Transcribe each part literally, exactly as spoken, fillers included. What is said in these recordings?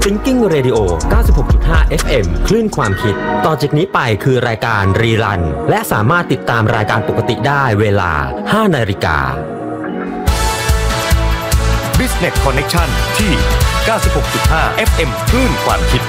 Thinking Radio เก้าสิบหกจุดห้า เอฟ เอ็ม คลื่นความคิดต่อจากนี้ไปคือรายการรีรันและสามารถติดตามรายการปกติได้เวลา ห้านาฬิกา Business Connection ที่ เก้าสิบหกจุดห้า เอฟ เอ็ม คลื่นความคิด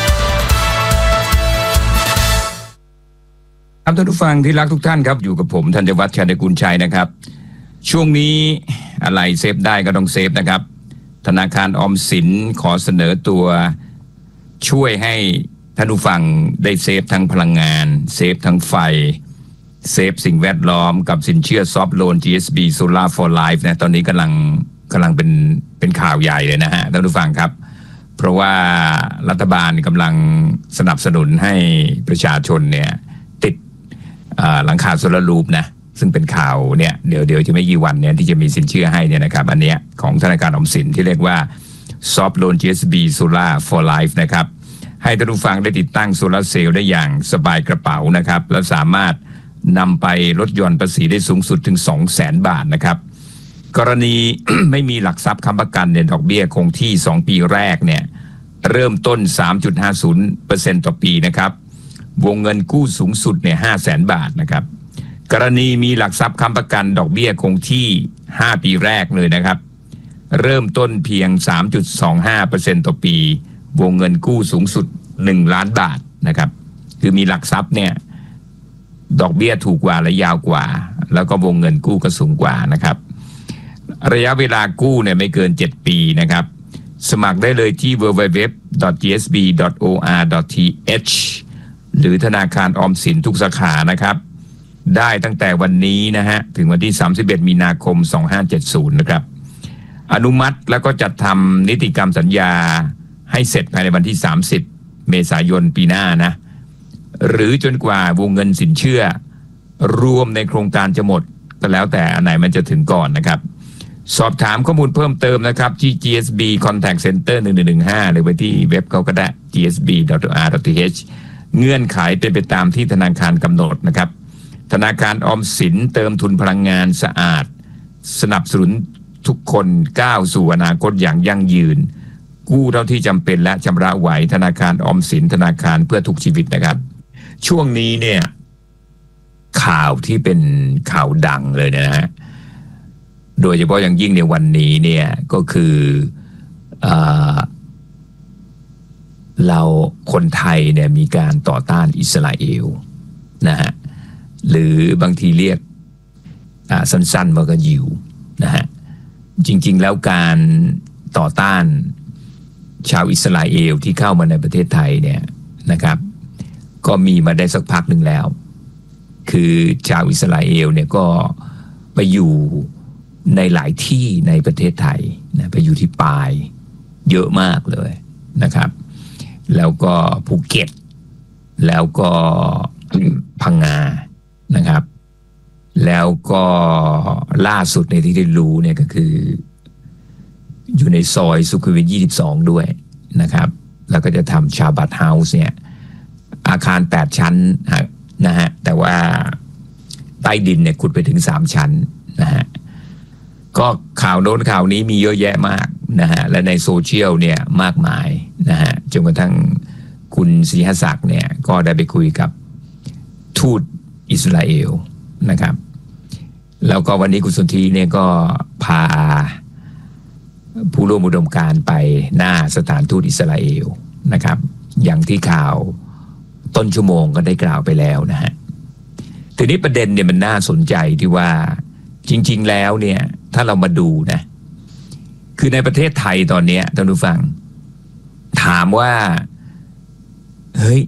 ครับท่านผู้ฟังที่รักทุกท่านครับอยู่กับผมธัญวัฒน์ ชาญกุลชัยนะครับช่วงนี้อะไรเซฟได้ก็ต้องเซฟนะครับธนาคารออมสินขอเสนอตัวช่วยให้ท่านผู้ฟังได้เซฟทั้งพลังงานเซฟทั้งไฟเซฟสิ่งแวดล้อมกับสินเชื่อซอฟท์โลน จี เอส บี Solar for Life นะตอนนี้กำลังกำลังเป็นเป็นข่าวใหญ่เลยนะฮะท่านผู้ฟังครับเพราะว่ารัฐบาลกำลังสนับสนุนให้ประชาชนเนี่ยติดหลังคาโซลาร์รูฟนะซึ่งเป็นข่าวเนี่ยเดี๋ยวเดี๋ยวจะไม่กี่วันเนี่ยที่จะมีสินเชื่อให้เนี่ยนะครับอันเนี้ยของธนาคารออมสินที่เรียกว่า Soft Loan จี เอส บี Solar for Life นะครับให้ท่านผู้ฟังได้ติดตั้งโซลาร์เซลล์ได้อย่างสบายกระเป๋านะครับและสามารถนำไปลดหย่อนภาษีได้สูงสุดถึง สองแสน บาทนะครับกรณี ไม่มีหลักทรัพย์ค้ำประกันเนี่ยดอกเบี้ยคงที่สองปีแรกเนี่ยเริ่มต้น สามจุดห้าศูนย์เปอร์เซ็นต์ ต่อปีนะครับวงเงินกู้สูงสุดเนี่ยห้าแสน บาทนะครับกรณีมีหลักทรัพย์ค้ำประกันดอกเบี้ยคงที่ห้าปีแรกเลยนะครับเริ่มต้นเพียง สามจุดสองห้าเปอร์เซ็นต์ ต่อปีวงเงินกู้สูงสุดหนึ่งล้านบาทนะครับคือมีหลักทรัพย์เนี่ยดอกเบี้ยถูกกว่าและยาวกว่าแล้วก็วงเงินกู้ก็สูงกว่านะครับระยะเวลากู้เนี่ยไม่เกินเจ็ดปีนะครับสมัครได้เลยที่ ดับเบิลยู ดับเบิลยู ดับเบิลยู ดอท จี เอส บี ดอท โอ อาร์ ดอท ที เอช หรือธนาคารออมสินทุกสาขานะครับได้ตั้งแต่วันนี้นะฮะถึงวันที่สามสิบเอ็ดมีนาคมสองพันห้าร้อยเจ็ดสิบนะครับอนุมัติแล้วก็จัดทำนิติกรรมสัญญาให้เสร็จภายในวันที่สามสิบเมษายนปีหน้านะหรือจนกว่าวงเงินสินเชื่อรวมในโครงการจะหมดก็แล้วแต่อันไหนมันจะถึงก่อนนะครับสอบถามข้อมูลเพิ่มเติมนะครับที่ จี เอส บี Contact Center หนึ่งหนึ่งหนึ่งห้าหรือไปที่เว็บเขาก็ได้ จี เอส บี ดอท โอ อาร์ ดอท ที เอช เงื่อนไขเป็นไปตามที่ธนาคารกำหนดนะครับธนาคารออมสินเติมทุนพลังงานสะอาดสนับสนุนทุกคนก้าวสู่อนาคตอย่างยั่งยืนกู้เท่าที่จำเป็นและชำระไหวธนาคารออมสินธนาคารเพื่อทุกชีวิตนะครับช่วงนี้เนี่ยข่าวที่เป็นข่าวดังเลยนะฮะโดยเฉพาะอย่างยิ่งในวันนี้เนี่ยก็คือเอ่อเราคนไทยเนี่ยมีการต่อต้านอิสราเอลนะฮะหรือบางทีเรียกสั้นๆว่าก็ยิวนะฮะจริงๆแล้วการต่อต้านชาวอิสราเอลที่เข้ามาในประเทศไทยเนี่ยนะครับก็มีมาได้สักพักหนึ่งแล้วคือชาวอิสราเอลเนี่ยก็ไปอยู่ในหลายที่ในประเทศไทยนะไปอยู่ที่ปายเยอะมากเลยนะครับแล้วก็ภูเก็ตแล้วก็พังงานะครับแล้วก็ล่าสุดในที่ได้รู้เนี่ยก็คืออยู่ในซอยสุขุมวิทยี่สิบสองด้วยนะครับแล้วก็จะทำชาบัตเฮาส์เนี่ยอาคารแปดชั้นนะฮะแต่ว่าใต้ดินเนี่ยขุดไปถึงสามชั้นนะฮะก็ข่าวโน้นข่าวนี้มีเยอะแยะมากนะฮะและในโซเชียลเนี่ยมากมายนะฮะจนกระทั่งคุณศรีหศักดิ์เนี่ยก็ได้ไปคุยกับทูตอิสราเอลนะครับแล้วก็วันนี้คุณสุนทรีเนี่ยก็พาผู้ร่วมอุดมการณ์ไปหน้าสถานทูตอิสราเอลนะครับอย่างที่ข่าวต้นชั่วโมงก็ได้กล่าวไปแล้วนะฮะทีนี้ประเด็นเนี่ยมันน่าสนใจที่ว่าจริงๆแล้วเนี่ยถ้าเรามาดูนะคือในประเทศไทยตอนนี้ท่านผู้ฟังถามว่าเฮ้ย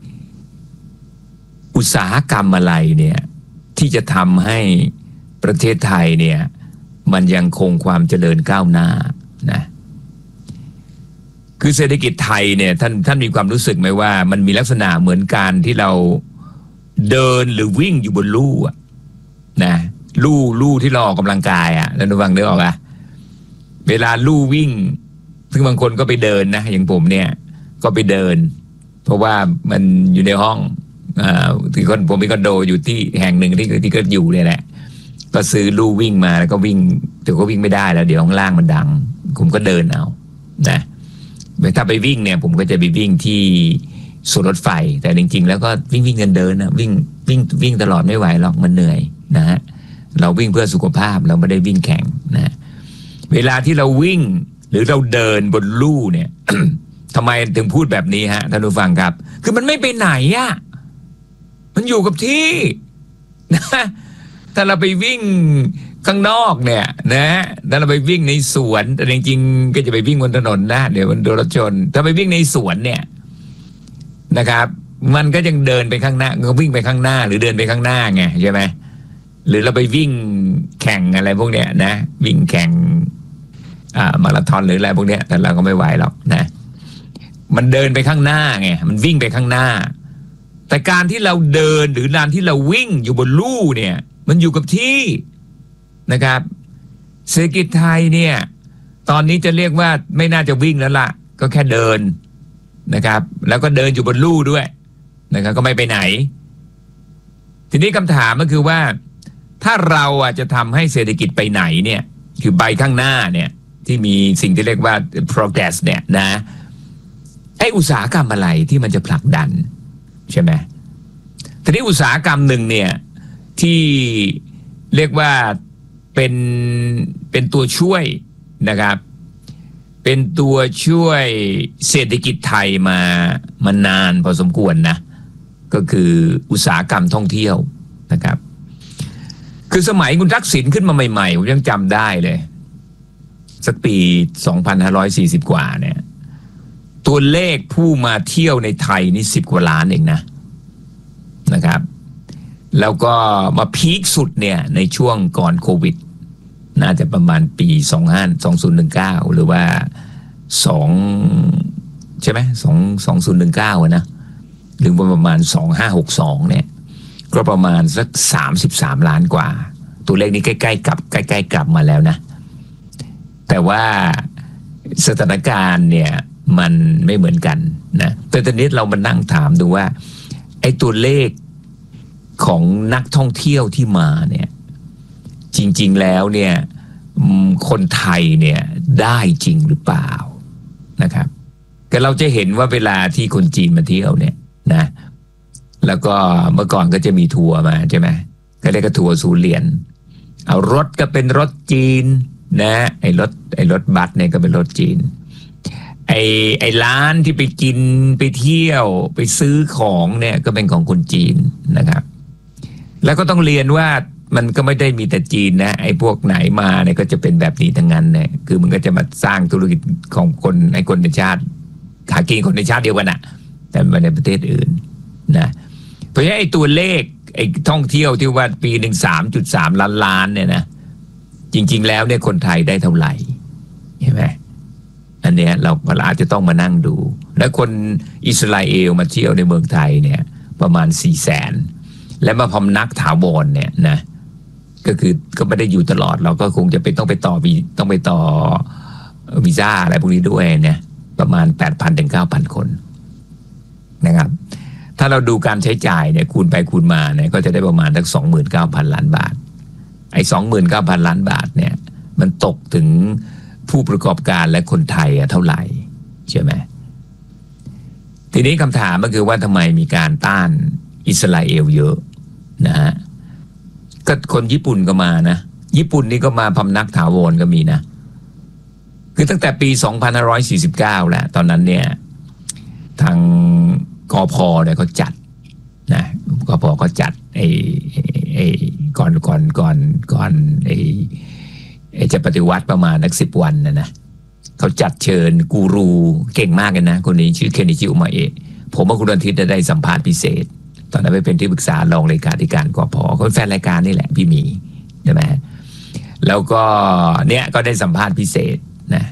อุตสาหกรรมอะไรเนี่ยที่จะทำให้ประเทศไทยเนี่ยมันยังคงความเจริญก้าวหน้านะคือเศรษฐกิจไทยเนี่ยท่านท่านมีความรู้สึกไหมว่ามันมีลักษณะเหมือนการที่เราเดินหรือวิ่งอยู่บนลู่อะนะลู่ลู่ที่เราออกกำลังกายอ่ะท่านผู้ฟังนึกออกอ่ะเวลาลู่วิ่งซึ่งบางคนก็ไปเดินนะอย่างผมเนี่ยก็ไปเดินเพราะว่ามันอยู่ในห้องอ่าที่คนผมมีคอนโดอยู่ที่แห่งหนึ่งที่ที่ก็อยู่เนี่ยแหละก็ซื้อลู่วิ่งมาแล้วก็วิ่งแต่ก็วิ่งไม่ได้แล้วเดี๋ยวข้างล่างมันดังผมก็เดินเอานะถ้าไปวิ่งเนี่ยผมก็จะไปวิ่งที่สวนรถไฟแต่จริงๆแล้วก็วิ่งวิ่งเดินๆนะวิ่งวิ่งวิ่งตลอดไม่ไหวหรอกมันเหนื่อยนะฮะเราวิ่งเพื่อสุขภาพเราไม่ได้วิ่งแข่งนะเวลาที่เราวิ่งหรือเราเดินบนลู่เนี่ย ทำไมถึงพูดแบบนี้ฮะท่านผู้ฟังครับคือมันไม่ไปไหนอ่ะมันอยู่กับที่นะถ้าเราไปวิ่งข้างนอกเนี่ยนะถ้าเราไปวิ่งในสวนแต่จริงๆก็จะไปวิ่งบนถนนนะเดี๋ยวมันโดนรถชนถ้าไปวิ่งในสวนเนี่ยนะครับมันก็ยังเดินไปข้างหน้าก็วิ่งไปข้างหน้าหรือเดินไปข้างหน้าไงใช่ไหมหรือเราไปวิ่งแข่งอะไรพวกเนี้ยนะวิ่งแข่งอ่ามาราธอนหรืออะไรพวกเนี้ยแต่เราก็ไม่ไหวหรอกนะมันเดินไปข้างหน้าไงมันวิ่งไปข้างหน้าแต่การที่เราเดินหรือการที่เราวิ่งอยู่บนลู่เนี่ยมันอยู่กับที่นะครับเศรษฐกิจไทยเนี่ยตอนนี้จะเรียกว่าไม่น่าจะวิ่งแล้วล่ะก็แค่เดินนะครับแล้วก็เดินอยู่บนลู่ด้วยนะครับก็ไม่ไปไหนทีนี้คำถามก็คือว่าถ้าเราอ่ะจะทำให้เศรษฐกิจไปไหนเนี่ยคือไปข้างหน้าเนี่ยที่มีสิ่งที่เรียกว่า progress เนี่ยนะไอ้อุตสาหกรรมอะไรที่มันจะผลักดันใช่ไหมทีนี้อุตสาหกรรมหนึ่งเนี่ยที่เรียกว่าเป็นเป็นตัวช่วยนะครับเป็นตัวช่วยเศรษฐกิจไทยมามานานพอสมควรนะก็คืออุตสาหกรรมท่องเที่ยวนะครับคือสมัยคุณทักษิณขึ้นมาใหม่ๆผมยังจำได้เลยสักปีสองพันห้าร้อยสี่สิบกว่าเนี่ยตัวเลขผู้มาเที่ยวในไทยนี่สิบกว่าล้านเองนะนะครับแล้วก็มาพีคสุดเนี่ยในช่วงก่อนโควิดน่าจะประมาณปีสองห้าสองศูนย์หนึ่งเก้าหรือว่าสองใช่ไหมสองสองศูนย์หนึ่งเก้านะหรือประมาณสองห้าหกสองเนี่ยก็ประมาณสักสามสิบสามล้านกว่าตัวเลขนี้ใกล้ๆกลับใกล้ๆกลับมาแล้วนะแต่ว่าสถานการณ์เนี่ยมันไม่เหมือนกันนะแต่ตอนนี้เรามานั่งถามดูว่าไอ้ตัวเลขของนักท่องเที่ยวที่มาเนี่ยจริงๆแล้วเนี่ยคนไทยเนี่ยได้จริงหรือเปล่านะครับก็เราจะเห็นว่าเวลาที่คนจีนมาเที่ยวเนี่ยนะแล้วก็เมื่อก่อนก็จะมีทัวร์มาใช่ไหมก็เรียกว่าทัวร์ศูนย์เหรียญเอารถก็เป็นรถจีนนะไอ้รถไอ้รถบัสเนี่ยก็เป็นรถจีนไอ้ไอ้ร้านที่ไปกินไปเที่ยวไปซื้อของเนี่ยก็เป็นของคนจีนนะครับแล้วก็ต้องเรียนว่ามันก็ไม่ได้มีแต่จีนนะไอ้พวกไหนมาเนี่ยก็จะเป็นแบบนี้ทั้งนั้นเนี่ยคือมันก็จะมาสร้างธุรกิจของคนไอ้คนในชาติหากินคนในชาติเดียวกันอะแต่มาในประเทศอื่นนะเพราะฉะนั้นไอ้ตัวเลขไอ้ท่องเที่ยวที่ว่าปีหนึ่งสามจุดสามล้านล้านเนี่ยนะจริงๆแล้วเนี่ยคนไทยได้เท่าไหร่เห็นไหมอันเนี้ยเราอาจจะต้องมานั่งดูแล้วคนอิสราเอลมาเที่ยวในเมืองไทยเนี่ยประมาณสี่แสนและมาพำนักถาวรเนี่ยนะก็คือก็ไม่ได้อยู่ตลอดเราก็คงจะไปต้องไปต่อวีต้องไปต่อวีซ่าอะไรพวกนี้ด้วยเนี่ยประมาณ แปดพัน ถึง เก้าพัน คนนะครับถ้าเราดูการใช้จ่ายเนี่ยคูณไปคูณมาเนี่ยก็จะได้ประมาณสัก สองหมื่นเก้าพัน ล้านบาทไอ้ สองหมื่นเก้าพัน ล้านบาทเนี่ยมันตกถึงผู้ประกอบการและคนไทยอะเท่าไหร่ใช่ไหมทีนี้คำถามก็คือว่าทำไมมีการต้านอิสราเอลเยอะนะฮะก็คนญี่ปุ่นก็มานะญี่ปุ่นนี่ก็มาพำนักถาวรก็มีนะคือตั้งแต่ปีสองพันห้าร้อยสี่สิบเก้าแหละตอนนั้นเนี่ยทางกพเนี่ยเขาจัดนะกพก็จัดไอ้ไอ้ก่อนก่อนก่อนก่อนไอ้ไอ้จะปฏิวัติประมาณนักสิบวันนะนะเขาจัดเชิญกูรูเก่งมากเลยนะคนนี้ชื่อเคนนิจิอุมาเอะผมว่าคุณอาทิตย์ได้สัมภาษณ์พิเศษตอนนั้นไปเป็นที่ปรึกษารองเลขาธิการกพเขาเป็นแฟนรายการนี่แหละพี่หมีใช่ไหมแล้วก็เนี่ยก็ได้สัมภาษณ์พิเศษนะ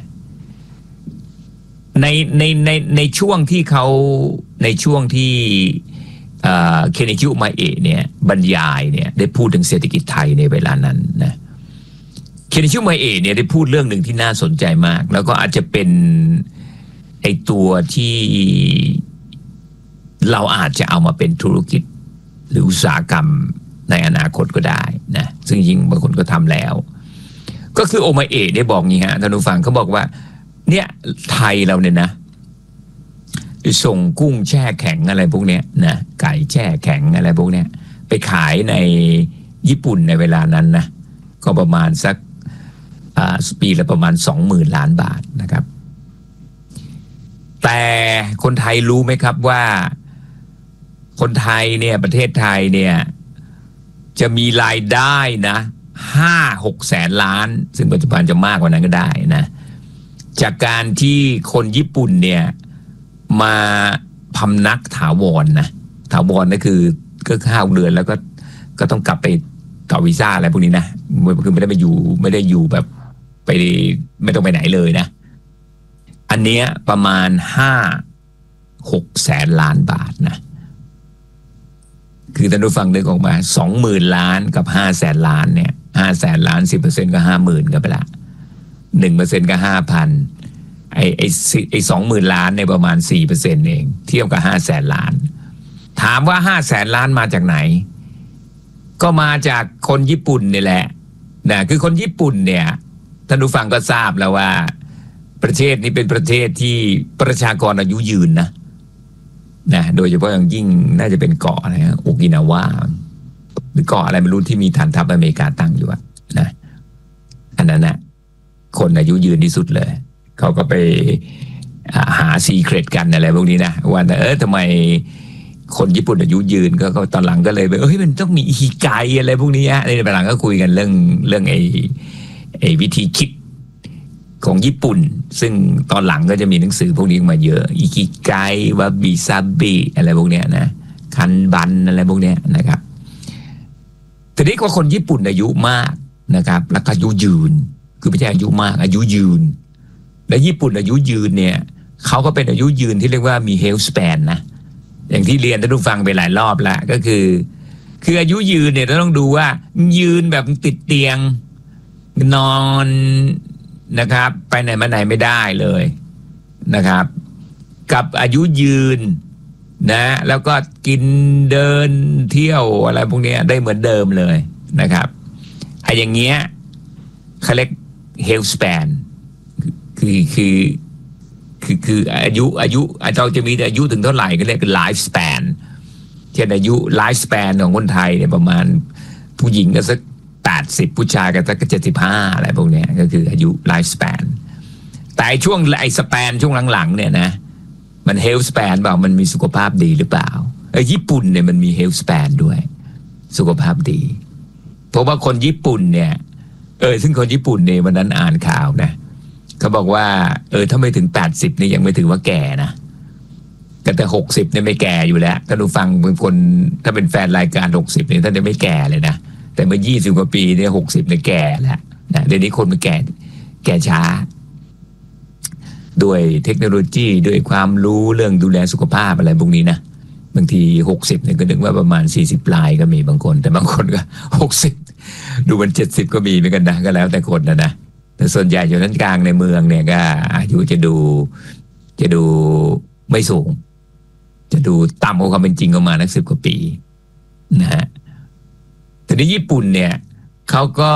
ในในในในช่วงที่เขาในช่วงที่เคนนิจิอุมาเอะเนี่ยบรรยายเนี่ยได้พูดถึงเศรษฐกิจไทยในเวลานั้นนะเคนนิจิอุมาเอะเนี่ยได้พูดเรื่องหนึ่งที่น่าสนใจมากแล้วก็อาจจะเป็นไอตัวที่เราอาจจะเอามาเป็นธุรกิจหรืออุตสาหกรรมในอนาคตก็ได้นะซึ่งจริงบางคนก็ทำแล้วก็คือโอมาเอะได้บอกงี้ฮะท่านผู้ฟังเขาบอกว่าเนี่ยไทยเราเนี่ยนะส่งกุ้งแช่แข็งอะไรพวกเนี้ยนะไก่แช่แข็งอะไรพวกเนี้ยไปขายในญี่ปุ่นในเวลานั้นนะก็ประมาณสักปีละประมาณสองหมื่นล้านบาทนะครับแต่คนไทยรู้ไหมครับว่าคนไทยเนี่ยประเทศไทยเนี่ยจะมีรายได้นะห้าหกแสนล้านซึ่งปัจจุบันจะมากกว่านั้นก็ได้นะจากการที่คนญี่ปุ่นเนี่ยมาพำนักถาวรนะถาวรนั่นคือก็ห้าเดือนแล้วก็ก็ต้องกลับไปต่อวีซ่าอะไรพวกนี้นะคือไม่ได้ไปอยู่ไม่ได้อยู่แบบไปไม่ต้องไปไหนเลยนะอันเนี้ยประมาณห้าหกแสนล้านบาทนะคือท่านผู้ฟังนึกออกมาสองหมื่นล้านกับห้าแสนล้านเนี่ยห้าแสนล้านสิบเปอร์เซ็นต์ก็ห้าหมื่นก็ไปละหนึ่งเปอร์เซ็นต์ก็ห้าพันไอ้ไอ้ไอ้สองหมื่นล้านเนี่ยประมาณสี่เปอร์เซ็นต์เองเทียบกับห้าแสนล้านถามว่าห้าแสนล้านมาจากไหนก็มาจากคนญี่ปุ่นนี่แหละนะคือคนญี่ปุ่นเนี่ยท่านผู้ฟังก็ทราบแล้วว่าประเทศนี้เป็นประเทศที่ประชากรอายุยืนนะนะโดยเฉพาะอย่างยิ่งน่าจะเป็นเกาะอะไรนะโอกินาวาหรือเกาะอะไรไม่รู้ที่มีฐานทัพอเมริกาตั้งอยู่นะอันนั้นนะคนอายุยืนที่สุดเลยเขาก็ไปหาซีเครตกันอะไรพวกนี้นะว่าเออทำไมคนญี่ปุ่นอายุยืนก็ตอนหลังก็เลยไปเอ้ยมันต้องมีอิคิไกอะไรพวกนี้นะในตอนหลังก็คุยกันเรื่องเรื่องไอ้ไอ้วิธีคิดของญี่ปุ่นซึ่งตอนหลังก็จะมีหนังสือพวกนี้มาเยอะอิคิไกวาบิซาบิอะไรพวกเนี้ยนะคันบันอะไรพวกเนี้ยนะครับทีนี้ก็คนญี่ปุ่นอายุมากนะครับแล้วก็อายุยืนคือไม่ใช่อายุมากอายุยืนและญี่ปุ่นอายุยืนเนี่ยเขาก็เป็นอายุยืนที่เรียกว่ามี health span นะอย่างที่เรียนท่านผู้ฟังไปหลายรอบแล้วก็คือคืออายุยืนเนี่ยเราต้องดูว่ายืนแบบติดเตียงนอนนะครับไปไหนมาไหนไม่ได้เลยนะครับกับอายุยืนนะแล้วก็กินเดินเที่ยวอะไรพวกนี้ได้เหมือนเดิมเลยนะครับไอ้อย่างเงี้ยเขาเรียก health span คือคือคือคืออายุอายุเราจะมีอายุถึงเท่าไหร่ก็เรียก life span เช่นอายุ life span ของคนไทยเนี่ยประมาณผู้หญิงก็สักแปดสิบผู้ชายก็สักเจ็ดสิบห้าอะไรพวกเนี้ยก็คืออายุ life span แต่ช่วงไอ้ span ช่วงหลังๆเนี่ยนะมัน health span เปล่ามันมีสุขภาพดีหรือเปล่าเออญี่ปุ่นเนี่ยมันมี health span ด้วยสุขภาพดีเพราะว่าคนญี่ปุ่นเนี่ยเออซึ่งคนญี่ปุ่นเนี่ยวันนั้นอ่านข่าวนะเขาบอกว่าเออถ้าไม่ถึงแปดสิบนี่ยังไม่ถือว่าแก่นะแต่หกสิบเนี่ยไม่แก่อยู่แล้วถ้าดูฟังเป็นคนถ้าเป็นแฟนรายการหกสิบเนี่ยท่านจะไม่แก่เลยนะแต่เมื่อยี่สิบกว่าปีเนี่ยหกสิบเนี่ยแก่แล้วนะเดี๋ยวนี้คนมันแก่แก่ช้าด้วยเทคโนโลยีด้วยความรู้เรื่องดูแลสุขภาพอะไรพวกนี้นะบางทีหกสิบเนี่ยก็นึกว่าประมาณสี่สิบปลายก็มีบางคนแต่บางคนก็หกสิบดูมันเจ็ดสิบก็มีเหมือนกันนะก็แล้วแต่คนนะนะแต่ส่วนใหญ่อยู่ชั้นกลางในเมืองเนี่ยก็อายุจะดูจะดูไม่สูงจะดูต่ำกว่าความเป็นจริงประมาณนักสิบกว่าปีนะฮะแต่ในญี่ปุ่นเนี่ยเขาก็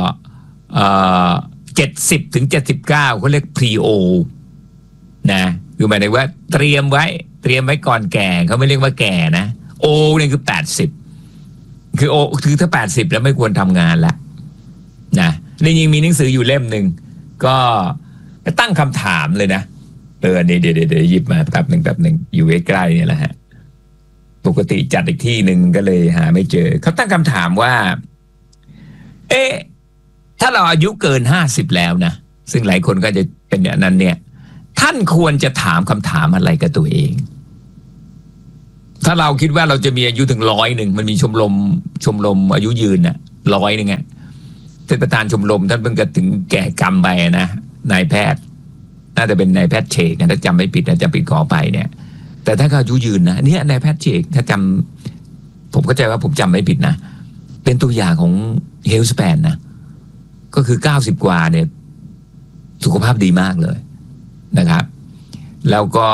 เจ็ดสิบถึงเจ็ดสิบเก้าเขาเรียก pre-o นะคือหมายถึงว่าเตรียมไว้เตรียมไว้ก่อนแก่เขาไม่เรียกว่าแก่นะ o เนี่ยคือแปดสิบคือ o คือถ้าแปดสิบแล้วไม่ควรทำงานละนะนี่ยังมีหนังสืออยู่เล่มหนึ่งก็ตั้งคำถามเลยนะเออนี่เดี๋ยวเดี๋ยวหยิบมาแป๊บหนึ่งแป๊บหนึ่งอยู่ใกล้ๆนี่แหละฮะปกติจัดอีกที่หนึ่งก็เลยหาไม่เจอเขาตั้งคำถามว่าเอ๊ะถ้าเราอายุเกินห้าสิบแล้วนะซึ่งหลายคนก็จะเป็นอย่างนั้นเนี่ยท่านควรจะถามคำถามอะไรกับตัวเองถ้าเราคิดว่าเราจะมีอายุถึงร้อยหนึ่งมันมีชมรมชมรมอายุยืนน่ะร้อยหนึ่งอ่ะท่านประธานชมรมท่านเพิ่งจะถึงแก่กรรมไปนะนายแพทย์น่าจะเป็นนายแพทย์เชกนะถ้าจำไม่ผิดนะจำผิดขอไปเนี่ยแต่ถ้าเขาอายุยืนนะเนี่ยนายแพทย์เชกถ้าจำผมเข้าใจว่าผมจำไม่ผิดนะเป็นตัวอย่างของเฮลสแปนนะก็คือเก้าสิบกว่าเนี่ยสุขภาพดีมากเลยนะครับแล้วก็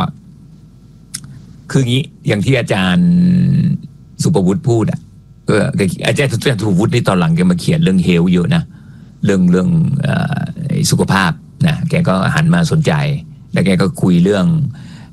คืองี้อย่างที่อาจารย์สุภวุฒิพูดอ่ะก็อาจารย์สุภวุฒินี่ตอนหลังแกมาเขียนเรื่องเฮลเยอะนะเรื่องเรื่องสุขภาพนะแกก็หันมาสนใจแล้วแกก็คุยเรื่อง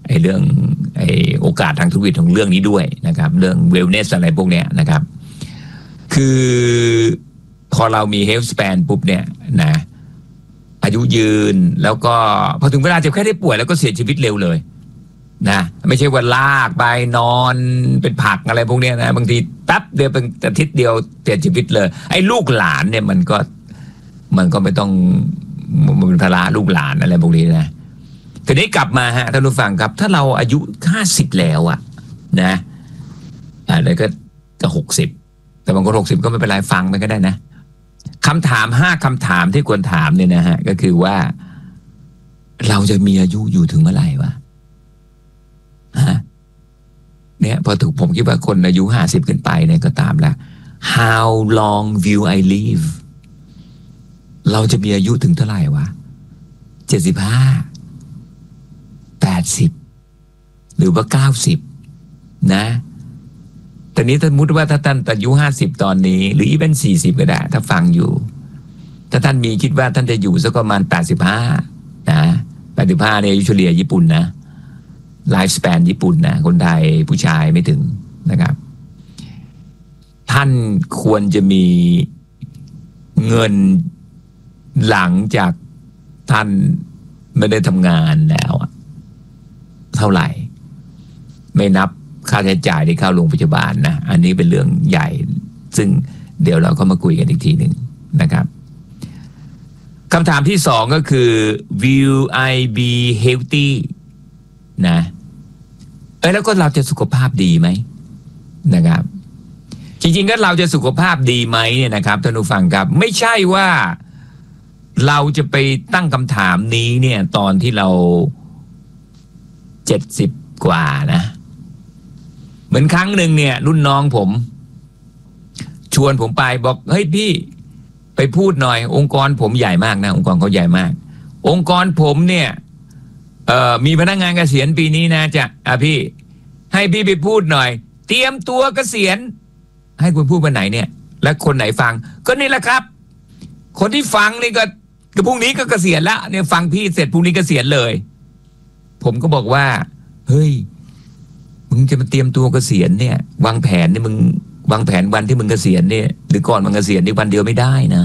ไอ้เรื่องไอ้โอกาสทางธุรกิจของเรื่องนี้ด้วยนะครับเรื่องเวลเนสอะไรพวกเนี้ยนะครับคือพอเรามีเฮลท์สแปนปุ๊บเนี่ยนะอายุยืนแล้วก็พอถึงเวลาเจ็บแค่ได้ป่วยแล้วก็เสียชีวิตเร็วเลยนะไม่ใช่ว่าลากไปนอนเป็นผักอะไรพวกเนี้ยนะบางทีแป๊บเดียวเป็นอาทิตย์เดียวเสียชีวิตเลยไอ้ลูกหลานเนี่ยมันก็มันก็ไม่ต้องมันเป็นภาระลูกหลานอะไรพวกนี้นะทีนี้กลับมาฮะท่านผู้ฟังครับถ้าเราอายุห้าสิบแล้วอะนะอ่าแล้วก็จะหกสิบแต่บางคนหกสิบก็ไม่เป็นไรฟังไปก็ได้นะคำถามห้าคำถามที่ควรถามเนี่ยนะฮะก็คือว่าเราจะมีอายุอยู่ถึงเมื่อไหร่วะฮะเนี่ยพอถูกผมคิดว่าคนอายุห้าสิบขึ้นไปเนี่ยก็ตามละ how long will I live เราจะมีอายุถึงเท่าไหร่วะเจ็ดสิบห้าแปดสิบหรือว่าเก้าสิบนะแต่นี้สมมติว่าถ้าท่านอายุห้าสิบตอนนี้หรืออีเวนสี่สิบก็ได้ถ้าฟังอยู่ถ้าท่านมีคิดว่าท่านจะอยู่สักประมาณแปดสิบห้านะแปดสิบห้าเนี่ยอายุเฉลี่ยญี่ปุ่นนะไลฟ์สแปนญี่ปุ่นนะคนไทยผู้ชายไม่ถึงนะครับท่านควรจะมีเงินหลังจากท่านไม่ได้ทำงานแล้วเท่าไหร่ไม่นับค่าใช้จ่ายที่เข้าโรงพยาบาลนะอันนี้เป็นเรื่องใหญ่ซึ่งเดี๋ยวเราก็มาคุยกันอีกทีหนึ่งนะครับคำถามที่สองก็คือ will I be healthy นะเอ้ยแล้วก็เราจะสุขภาพดีไหมนะครับจริงๆก็เราจะสุขภาพดีไหมเนี่ยนะครับท่านผู้ฟังครับไม่ใช่ว่าเราจะไปตั้งคำถามนี้เนี่ยตอนที่เราเจ็ดสิบกว่านะเหมือนครั้งหนึ่งเนี่ยรุ่นน้องผมชวนผมไปบอกเฮ้ยพี่ไปพูดหน่อยองค์กรผมใหญ่มากนะองค์กรเขาใหญ่มากองค์กรผมเนี่ยเอ่อมีพนักงานเกษียณปีนี้นะจะอ่ะพี่ให้พี่ไปพูดหน่อยเตรียมตัวเกษียณให้คุณพูดวันไหนเนี่ยและคนไหนฟังก็นี่แหละครับคนที่ฟังนี่ก็พรุ่งนี้ก็เกษียณละเนี่ยฟังพี่เสร็จพรุ่งนี้เกษียณเลยผมก็บอกว่าเฮ้ยมึงจะมาเตรียมตัวเกษียณเนี่ยวางแผนเนี่ยมึงวางแผนวันที่มึงเกษียณเนี่ยหรือก่อนมึงเกษียณนี่วันเดียวไม่ได้นะ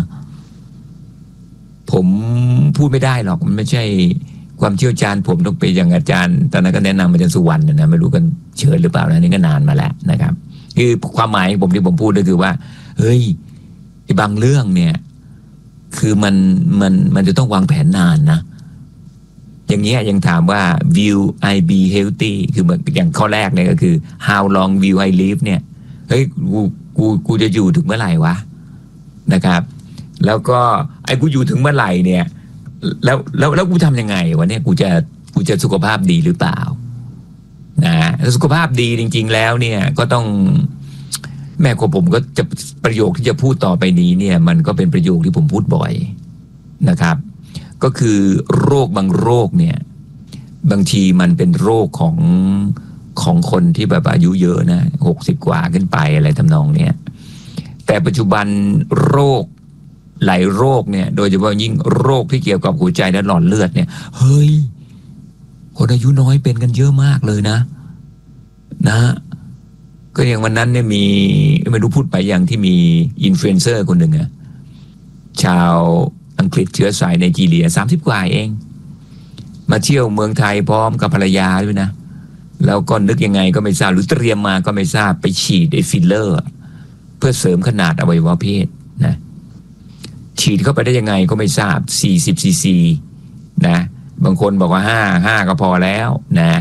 ผมพูดไม่ได้หรอกมันไม่ใช่ความเชี่ยวชาญผมต้องไปอย่างอาจารย์ตอนนั้นก็แนะนำอาจารย์สุวรรณนะไม่รู้กันเชิญหรือเปล่านะนี่ก็นานมาแล้วนะครับคือความหมายของผมที่ผมพูดก็คือว่าเฮ้ยบางเรื่องเนี่ยคือมันมันมันจะต้องวางแผนนานนะอย่างเงี้ยยังถามว่า will I be healthy คืออย่างข้อแรกเนี่ยก็คือ how long will I live เนี่ยเฮ้ยกูกูกูจะอยู่ถึงเมื่อไหร่วะนะครับแล้วก็ไอ้กูอยู่ถึงเมื่อไหร่เนี่ยแล้วแล้วแล้วกูทำยังไงวะเนี่ยกูจะกูจะสุขภาพดีหรือเปล่านะสุขภาพดีจริงๆแล้วเนี่ยก็ต้องแม่ของผมก็จะประโยคที่จะพูดต่อไปนี้เนี่ยมันก็เป็นประโยคที่ผมพูดบ่อยนะครับก็คือโรคบางโรคเนี่ยบางทีมันเป็นโรคของของคนที่แบบอายุเยอะนะหกสิบกว่าขึ้นไปอะไรทำนองเนี้ยแต่ปัจจุบันโรคหลายโรคเนี่ยโดยเฉพาะยิ่งโรคที่เกี่ยวกับหัวใจและหลอดเลือดเนี่ยเฮ้ยคนอายุน้อยเป็นกันเยอะมากเลยนะนะก็อย่างวันนั้นเนี่ยมีไม่รู้พูดไปอย่างที่มีอินฟลูเอนเซอร์คนหนึ่งอะชาวอังกฤษเชื้อสายไนจีเรียสามสิบกว่าเองมาเที่ยวเมืองไทยพร้อมกับภรรยาด้วยนะแล้วก็นึกยังไงก็ไม่ทราบหรือเตรียมมาก็ไม่ทราบไปฉีดไอ้ฟิลเลอร์เพื่อเสริมขนาดอวัยวะเพศนะฉีดเข้าไปได้ยังไงก็ไม่ทราบสี่สิบซีซีนะบางคนบอกว่าห้า ห้าก็พอแล้วนะ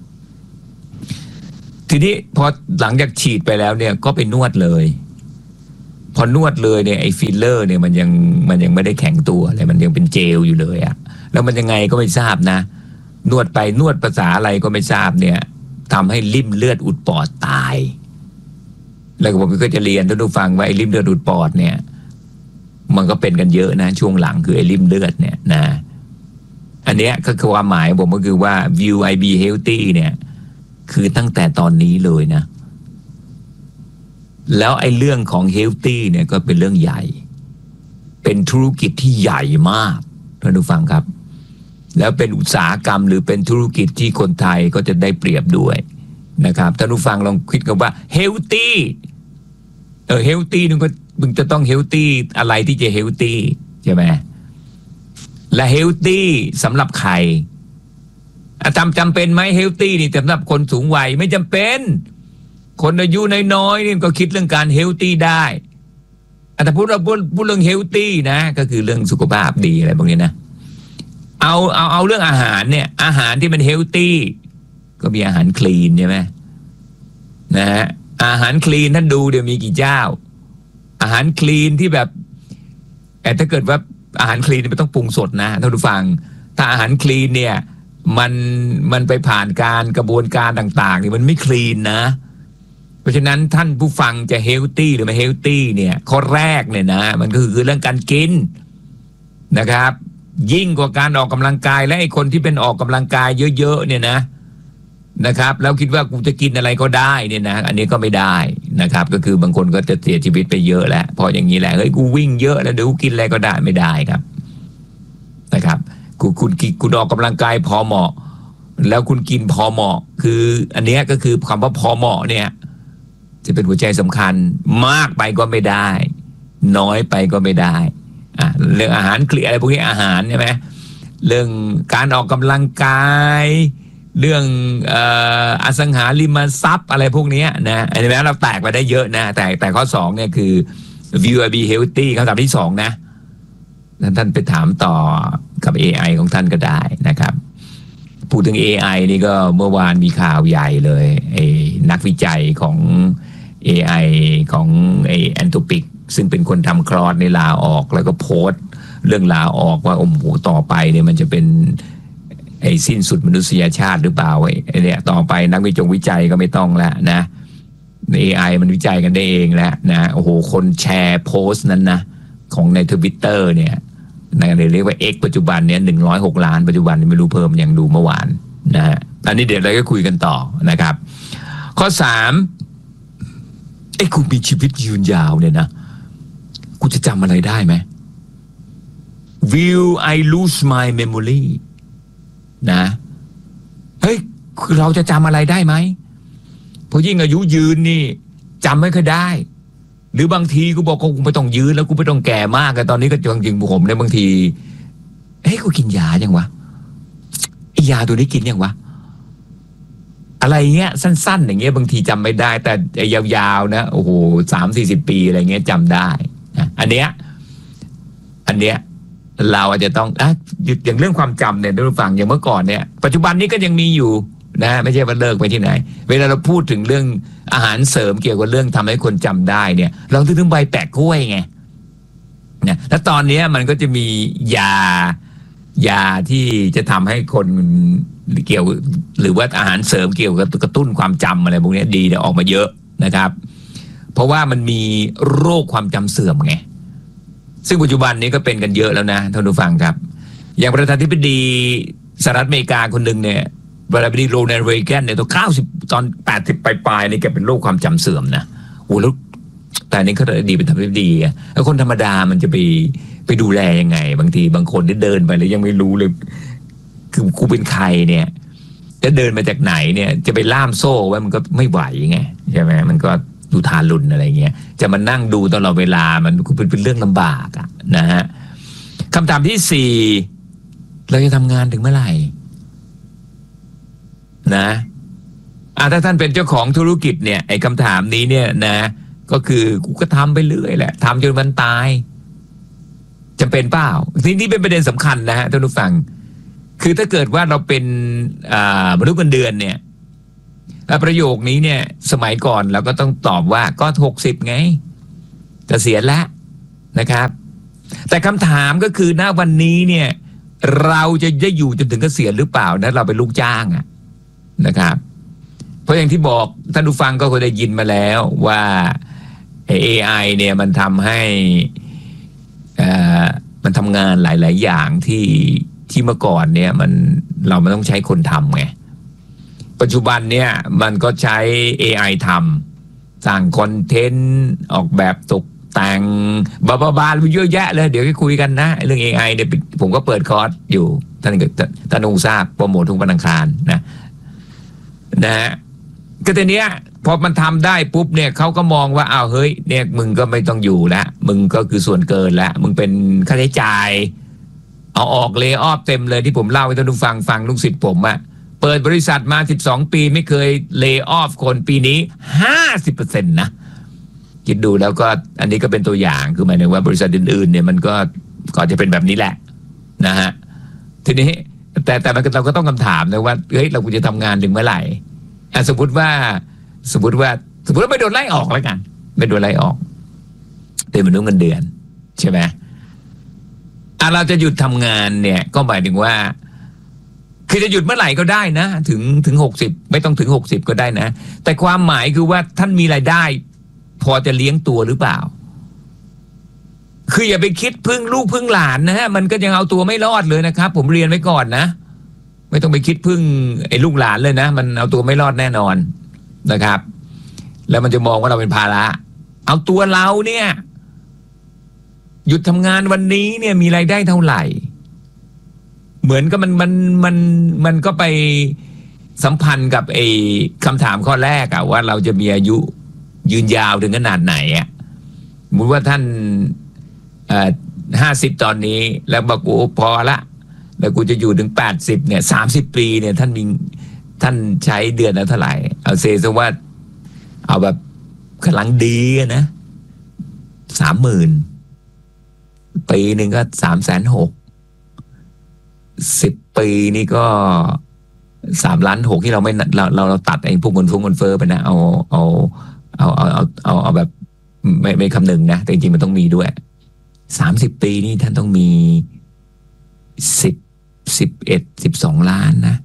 ทีนี้พอหลังจากฉีดไปแล้วเนี่ยก็ไปนวดเลยพอนวดเลยเนี่ยไอ้ฟิลเลอร์เนี่ยมันยังมันยังไม่ได้แข็งตัวอะไรมันยังเป็นเจลอยู่เลยอะแล้วมันยังไงก็ไม่ทราบนะนวดไปนวดภาษาอะไรก็ไม่ทราบเนี่ยทำให้ริ่มเลือดอุดปอดตายแล้วผมก็จะเรียนท่านผู้ฟังว่าไอ้ริ่มเลือดอุดปอดเนี่ยมันก็เป็นกันเยอะนะช่วงหลังคือไอ้ริ่มเลือดเนี่ยนะอันเนี้ยก็คือความหมายผมก็คือว่า will I be healthy เนี่ยคือตั้งแต่ตอนนี้เลยนะแล้วไอ้เรื่องของ healthy เนี่ยก็เป็นเรื่องใหญ่เป็นธุรกิจที่ใหญ่มากท่านผู้ฟังครับแล้วเป็นอุตสาหกรรมหรือเป็นธุรกิจที่คนไทยก็จะได้เปรียบด้วยนะครับท่านผู้ฟังลองคิดกันว่าเฮลตี้เออเฮลตี้นึงก็มึงจะต้องเฮลตี้อะไรที่จะเฮลตี้ใช่ไหมและเฮลตี้สำหรับใครจำจำเป็นไหมเฮลตี้นี่สำหรับคนสูงวัยไม่จำเป็นคนอายุน้อยๆนี่ก็คิดเรื่องการเฮลตี้ได้แต่พูดเราพูดพูดเรื่องเฮลตี้นะก็คือเรื่องสุขภาพดีอะไรพวกนี้นะเอาเอาเอาเรื่องอาหารเนี่ยอาหารที่มันเฮลตี้ก็มีอาหารคลีนใช่ไหมนะฮะอาหารคลีนท่านดูเดี๋ยวมีกี่เจ้าอาหารคลีนที่แบบแต่ถ้าเกิดว่าอาหารคลีนมันต้องปรุงสดนะท่านผู้ฟังถ้าอาหารคลีนเนี่ยมันมันไปผ่านการกระบวนการต่างๆนี่มันไม่คลีนนะเพราะฉะนั้นท่านผู้ฟังจะเฮลตี้หรือไม่เฮลตี้เนี่ยข้อแรกเนี่ยนะมันก็คือเรื่องการกินนะครับยิ่งกว่าการออกกำลังกายและไอ้คนที่เป็นออกกำลังกายเยอะๆเนี่ยนะนะครับแล้วคิดว่ากูจะกินอะไรก็ได้เนี่ยนะอันนี้ก็ไม่ได้นะครับก็คือบางคนก็จะเสียชีวิตไปเยอะแล้วพออย่างนี้แหละเฮ้ยกูวิ่งเยอะแล้วเดี๋ยวกูกินอะไรก็ได้ไม่ได้ครับนะครับคุณคุณคุณออกกำลังกายพอเหมาะแล้วคุณกินพอเหมาะคืออันนี้ก็คือคำว่าพอเหมาะเนี่ยจะเป็นหัวใจสำคัญมากไปก็ไม่ได้น้อยไปก็ไม่ได้อ่ะเรื่องอาหารเคลียร์อะไรพวกนี้อาหารใช่ไหมเรื่องการออกกำลังกายเรื่องเอ่ออสังหาริมทรัพย์อะไรพวกนี้นะอันนี้แม้เราแตกไปได้เยอะนะแต่แต่ข้อสองเนี่ยคือ view be healthy คำถามที่สองนะท่านไปถามต่อกับ เอ ไอ ของท่านก็ได้นะครับพูดถึง เอ ไอ นี่ก็เมื่อวานมีข่าวใหญ่เลยไอ้นักวิจัยของ เอ ไอ ของไอ้แอนโทปิกซึ่งเป็นคนทำคลอสในลาออกแล้วก็โพสต์เรื่องลาออกว่าโอ้โหต่อไปเนี่ยมันจะเป็นไอ้สิ้นสุดมนุษยชาติหรือเปล่าไอ้เนี่ยต่อไปนักวิจงวิจัยก็ไม่ต้องแล้วนะ เอ ไอ มันวิจัยกันได้เองแล้วนะโอ้โหคนแชร์โพสต์นั้นนะของใน Twitter เนี่ยในเรียกว่า X ปัจจุบันเนี่ยหนึ่งร้อยหกล้านปัจจุบันไม่รู้เพิ่มยังดูเมื่อวานนะฮะอันนี้เดี๋ยวเราก็คุยกันต่อนะครับข้อสามไอ้กูมีชีวิตยืนยาวเนี่ยนะกูจะจำอะไรได้ไหม Will I lose my memory นะเฮ้ยคือเราจะจำอะไรได้ไหมเพราะยิ่งอายุยืนนี่จำไม่ค่อยได้หรือบางทีกูบอกกูไม่ต้องยืนแล้วกูไม่ต้องแก่มากแต่ตอนนี้ก็จริงๆผมเนี่ยบางทีเฮ้ยกูกินยายังวะไอ้ยาตัวนี้กินยังวะอะไรเงี้ยสั้นๆอย่างเงี้ยบางทีจำไม่ได้แต่ไอ้ยาวๆนะโอ้โหสามสี่สิบปีอะไรเงี้ยจำได้อันเนี้ยอันเนี้ยเราอาจจะต้องอ่ะอย่างเรื่องความจำเนี่ยท่านผู้ฟังอย่างเมื่อก่อนเนี่ยปัจจุบันนี้ก็ยังมีอยู่นะไม่ใช่ว่าเลิกไปที่ไหนเวลาเราพูดถึงเรื่องอาหารเสริมเกี่ยวกับเรื่องทำให้คนจำได้เนี่ยเราถึงถึงใบแปะกล้วยไงเนี่ยแล้วตอนนี้มันก็จะมียายาที่จะทำให้คนเกี่ยวหรือว่าอาหารเสริมเกี่ยวกับกระตุ้นความจำอะไรพวกนี้ดีเนี่ยออกมาเยอะนะครับเพราะว่ามันมีโรคความจำเสื่อมไงซึ่งปัจจุบันนี้ก็เป็นกันเยอะแล้วนะท่านผู้ฟังครับอย่างประธานาธิบดีสหรัฐอเมริกาคนหนึ่งเนี่ยประธานาธิบดีโรนัลด์เรแกนเนี่ยตัวเก้าสิบตอนแปดสิบปลายๆนี่แกเป็นโรคความจำเสื่อมนะโอ้แล้วแต่นี่เขาดีเป็นทำให้ดีอ่ะแล้วคนธรรมดามันจะไปไปดูแลยังไงบางทีบางคนที่เดินไปแล้วยังไม่รู้เลยคือกูเป็นใครเนี่ยจะเดินมาจากไหนเนี่ยจะไปล่ามโซ่ไว้มันก็ไม่ไหวไงใช่ไหมมันก็ดูทารุณอะไรเงี้ยจะมานั่งดูตลอดเวลามันก็เป็นเป็นเรื่องลำบากอ่ะนะฮะคำถามที่สี่เราจะทำงานถึงเมื่อไหร่นะอ่ะถ้าท่านเป็นเจ้าของธุรกิจเนี่ยไอ้คำถามนี้เนี่ยนะก็คือกูก็ทำไปเรื่อยแหละทำจนมันตายจะเป็นเปล่าทีนี้เป็นประเด็นสำคัญนะฮะท่านผู้ฟังคือถ้าเกิดว่าเราเป็นมนุษย์เงินเดือนเนี่ยประโยคนี้เนี่ยสมัยก่อนเราก็ต้องตอบว่าก็หกสิบไงเกษียณแล้วนะครับแต่คำถามก็คือณวันนี้เนี่ยเราจะได้อยู่จนถึงเกษียณหรือเปล่านะเราเป็นลูกจ้างอะนะครับเพราะอย่างที่บอกท่านผู้ฟังก็เคยได้ยินมาแล้วว่า เอ ไอ เนี่ยมันทำให้มันทำงานหลายๆอย่างที่ที่เมื่อก่อนเนี่ยมันเราไม่ต้องใช้คนทำไงปัจจุบันเนี่ยมันก็ใช้ เอ ไอ ทำสร้างคอนเทนต์ออกแบบตกแต่งบาบาบาเยอะแยะเลยเดี๋ยวคุยกันนะเรื่อง เอ ไอ เนี่ยผมก็เปิดคอร์สอยู่ท่านท่านองทราบโปรโมททุกวันอังคารนะนะฮะก็ทีเนี้ยพอมันทำได้ปุ๊บเนี่ยเขาก็มองว่าอ้าวเฮ้ยเนี่ยมึงก็ไม่ต้องอยู่แล้วมึงก็คือส่วนเกินแล้วมึงเป็นค่าใช้จ่ายเอาออกเลย์ออฟเต็มเลยที่ผมเล่าให้ท่านผู้ฟังฟังลูกศิษย์ผมอะเปิดบริษัทมาสิบสองปีไม่เคยเลย์ออฟคนปีนี้ ห้าสิบเปอร์เซ็นต์ นะคิดดูแล้วก็อันนี้ก็เป็นตัวอย่างคือหมายถึงว่าบริษัทอื่นๆเนี่ยมันก็ก็จะเป็นแบบนี้แหละนะฮะทีนี้แต่แต่เราก็ต้องคำถามนะว่าเฮ้ยเราควรจะทำงานถึงเมื่อไหร่สมมติว่าสมมติว่าสมมติว่าไม่โดนไล่ออกแล้วกันไม่โดนไล่ออกเป็นมนุษย์เงินเดือนใช่ไหมอ่ะเราจะหยุดทำงานเนี่ยก็หมายถึงว่าคือจะหยุดเมื่อไหร่ก็ได้นะถึงถึงหกสิบไม่ต้องถึงหกสิบก็ได้นะแต่ความหมายคือว่าท่านมีรายได้พอจะเลี้ยงตัวหรือเปล่าคืออย่าไปคิดพึ่งลูกพึ่งหลานนะฮะมันก็ยังเอาตัวไม่รอดเลยนะครับผมเรียนไว้ก่อนนะไม่ต้องไปคิดพึ่งไอ้ลูกหลานเลยนะมันเอาตัวไม่รอดแน่นอนนะครับแล้วมันจะมองว่าเราเป็นภาระเอาตัวเราเนี่ยหยุดทำงานวันนี้เนี่ยมีรายได้เท่าไหร่เหมือนกับมันมันมันมันก็ไปสัมพันธ์กับไอ้คำถามข้อแรกอะว่าเราจะมีอายุยืนยาวถึงขนาดไหนอะสมมติว่าท่านเอ่อห้าสิบตอนนี้แล้วบอกโอ้พอละแล้วกูจะอยู่ถึงแปดสิบเนี่ยสามสิบปีเนี่ยท่านมีท่านใช้เดือนละเท่าไหร่เอาเซซะว่าเอาแบบกำลังดีนะสามหมื่นปีหนึ่งก็สามแสนหกสิบปีนี่ก็สามล้านหกที่เราไม่เราเราเราตัดไอ้พวกเงินฟุ้งเงินเฟ้อไปนะเอาเอาเอาเอาเอาเอาเอาแบบไม่ไม่คำนึงนะแต่จริงๆมันต้องมีด้วยสามสิบปีนี่ท่านต้องมีสิบสิบเอ็ดสิบสองล้านนะ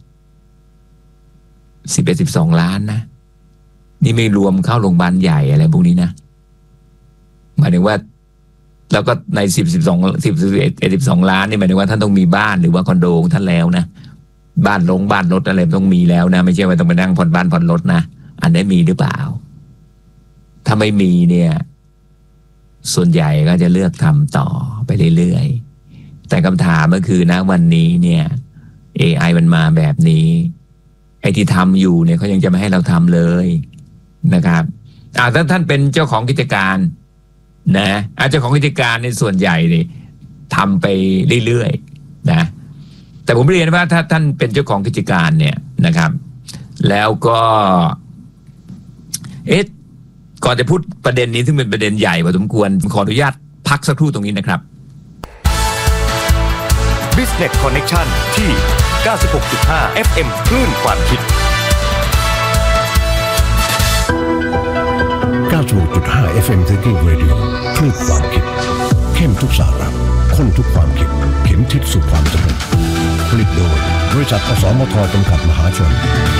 สิบเอ็ดสิบสองล้านนะนี่ไม่รวมเข้าโรงพยาบาลใหญ่อะไรพวกนี้นะหมายถึงว่าแล้วก็ในสิบสิบสองสิบสิบเอ็ดเอ็ดสิบสองล้านนี่หมายถึงว่าท่านต้องมีบ้านหรือว่าคอนโดของท่านแล้วนะบ้านลงบ้านรถอะไรต้องมีแล้วนะไม่ใช่ว่าต้องไปนั่งผ่อนบ้านผ่อนรถนะอันนี้มีหรือเปล่าถ้าไม่มีเนี่ยส่วนใหญ่ก็จะเลือกทำต่อไปเรื่อยๆแต่คำถามก็คือนะวันนี้เนี่ย เอ ไอ มันมาแบบนี้ไอ้ที่ทำอยู่เนี่ยเขายังจะไม่ให้เราทำเลยนะครับอ่าถ้าท่านเป็นเจ้าของกิจการนะอาจจะของกิจการในส่วนใหญ่เนี่ยทำไปเรื่อยๆนะแต่ผมเรียนว่าถ้าท่านเป็นเจ้าของกิจการเนี่ยนะครับแล้วก็เอ๊ะก่อนจะพูดประเด็นนี้ซึ่งเป็นประเด็นใหญ่พอสมควรขออนุญาตพักสักครู่ตรงนี้นะครับ Business Connection ที่ เก้าสิบหกจุดห้า เอฟ เอ็ม คลื่นความคิดเก้าสิบหกจุดห้า เอฟ เอ็ม Thinking Radio คลื่นความคิดเข้มทุกสาระข้นทุกความคิดเข็มทิศสู่ความสำเร็จผลิตโดยบริษัทอสมทจำกัดมหาชน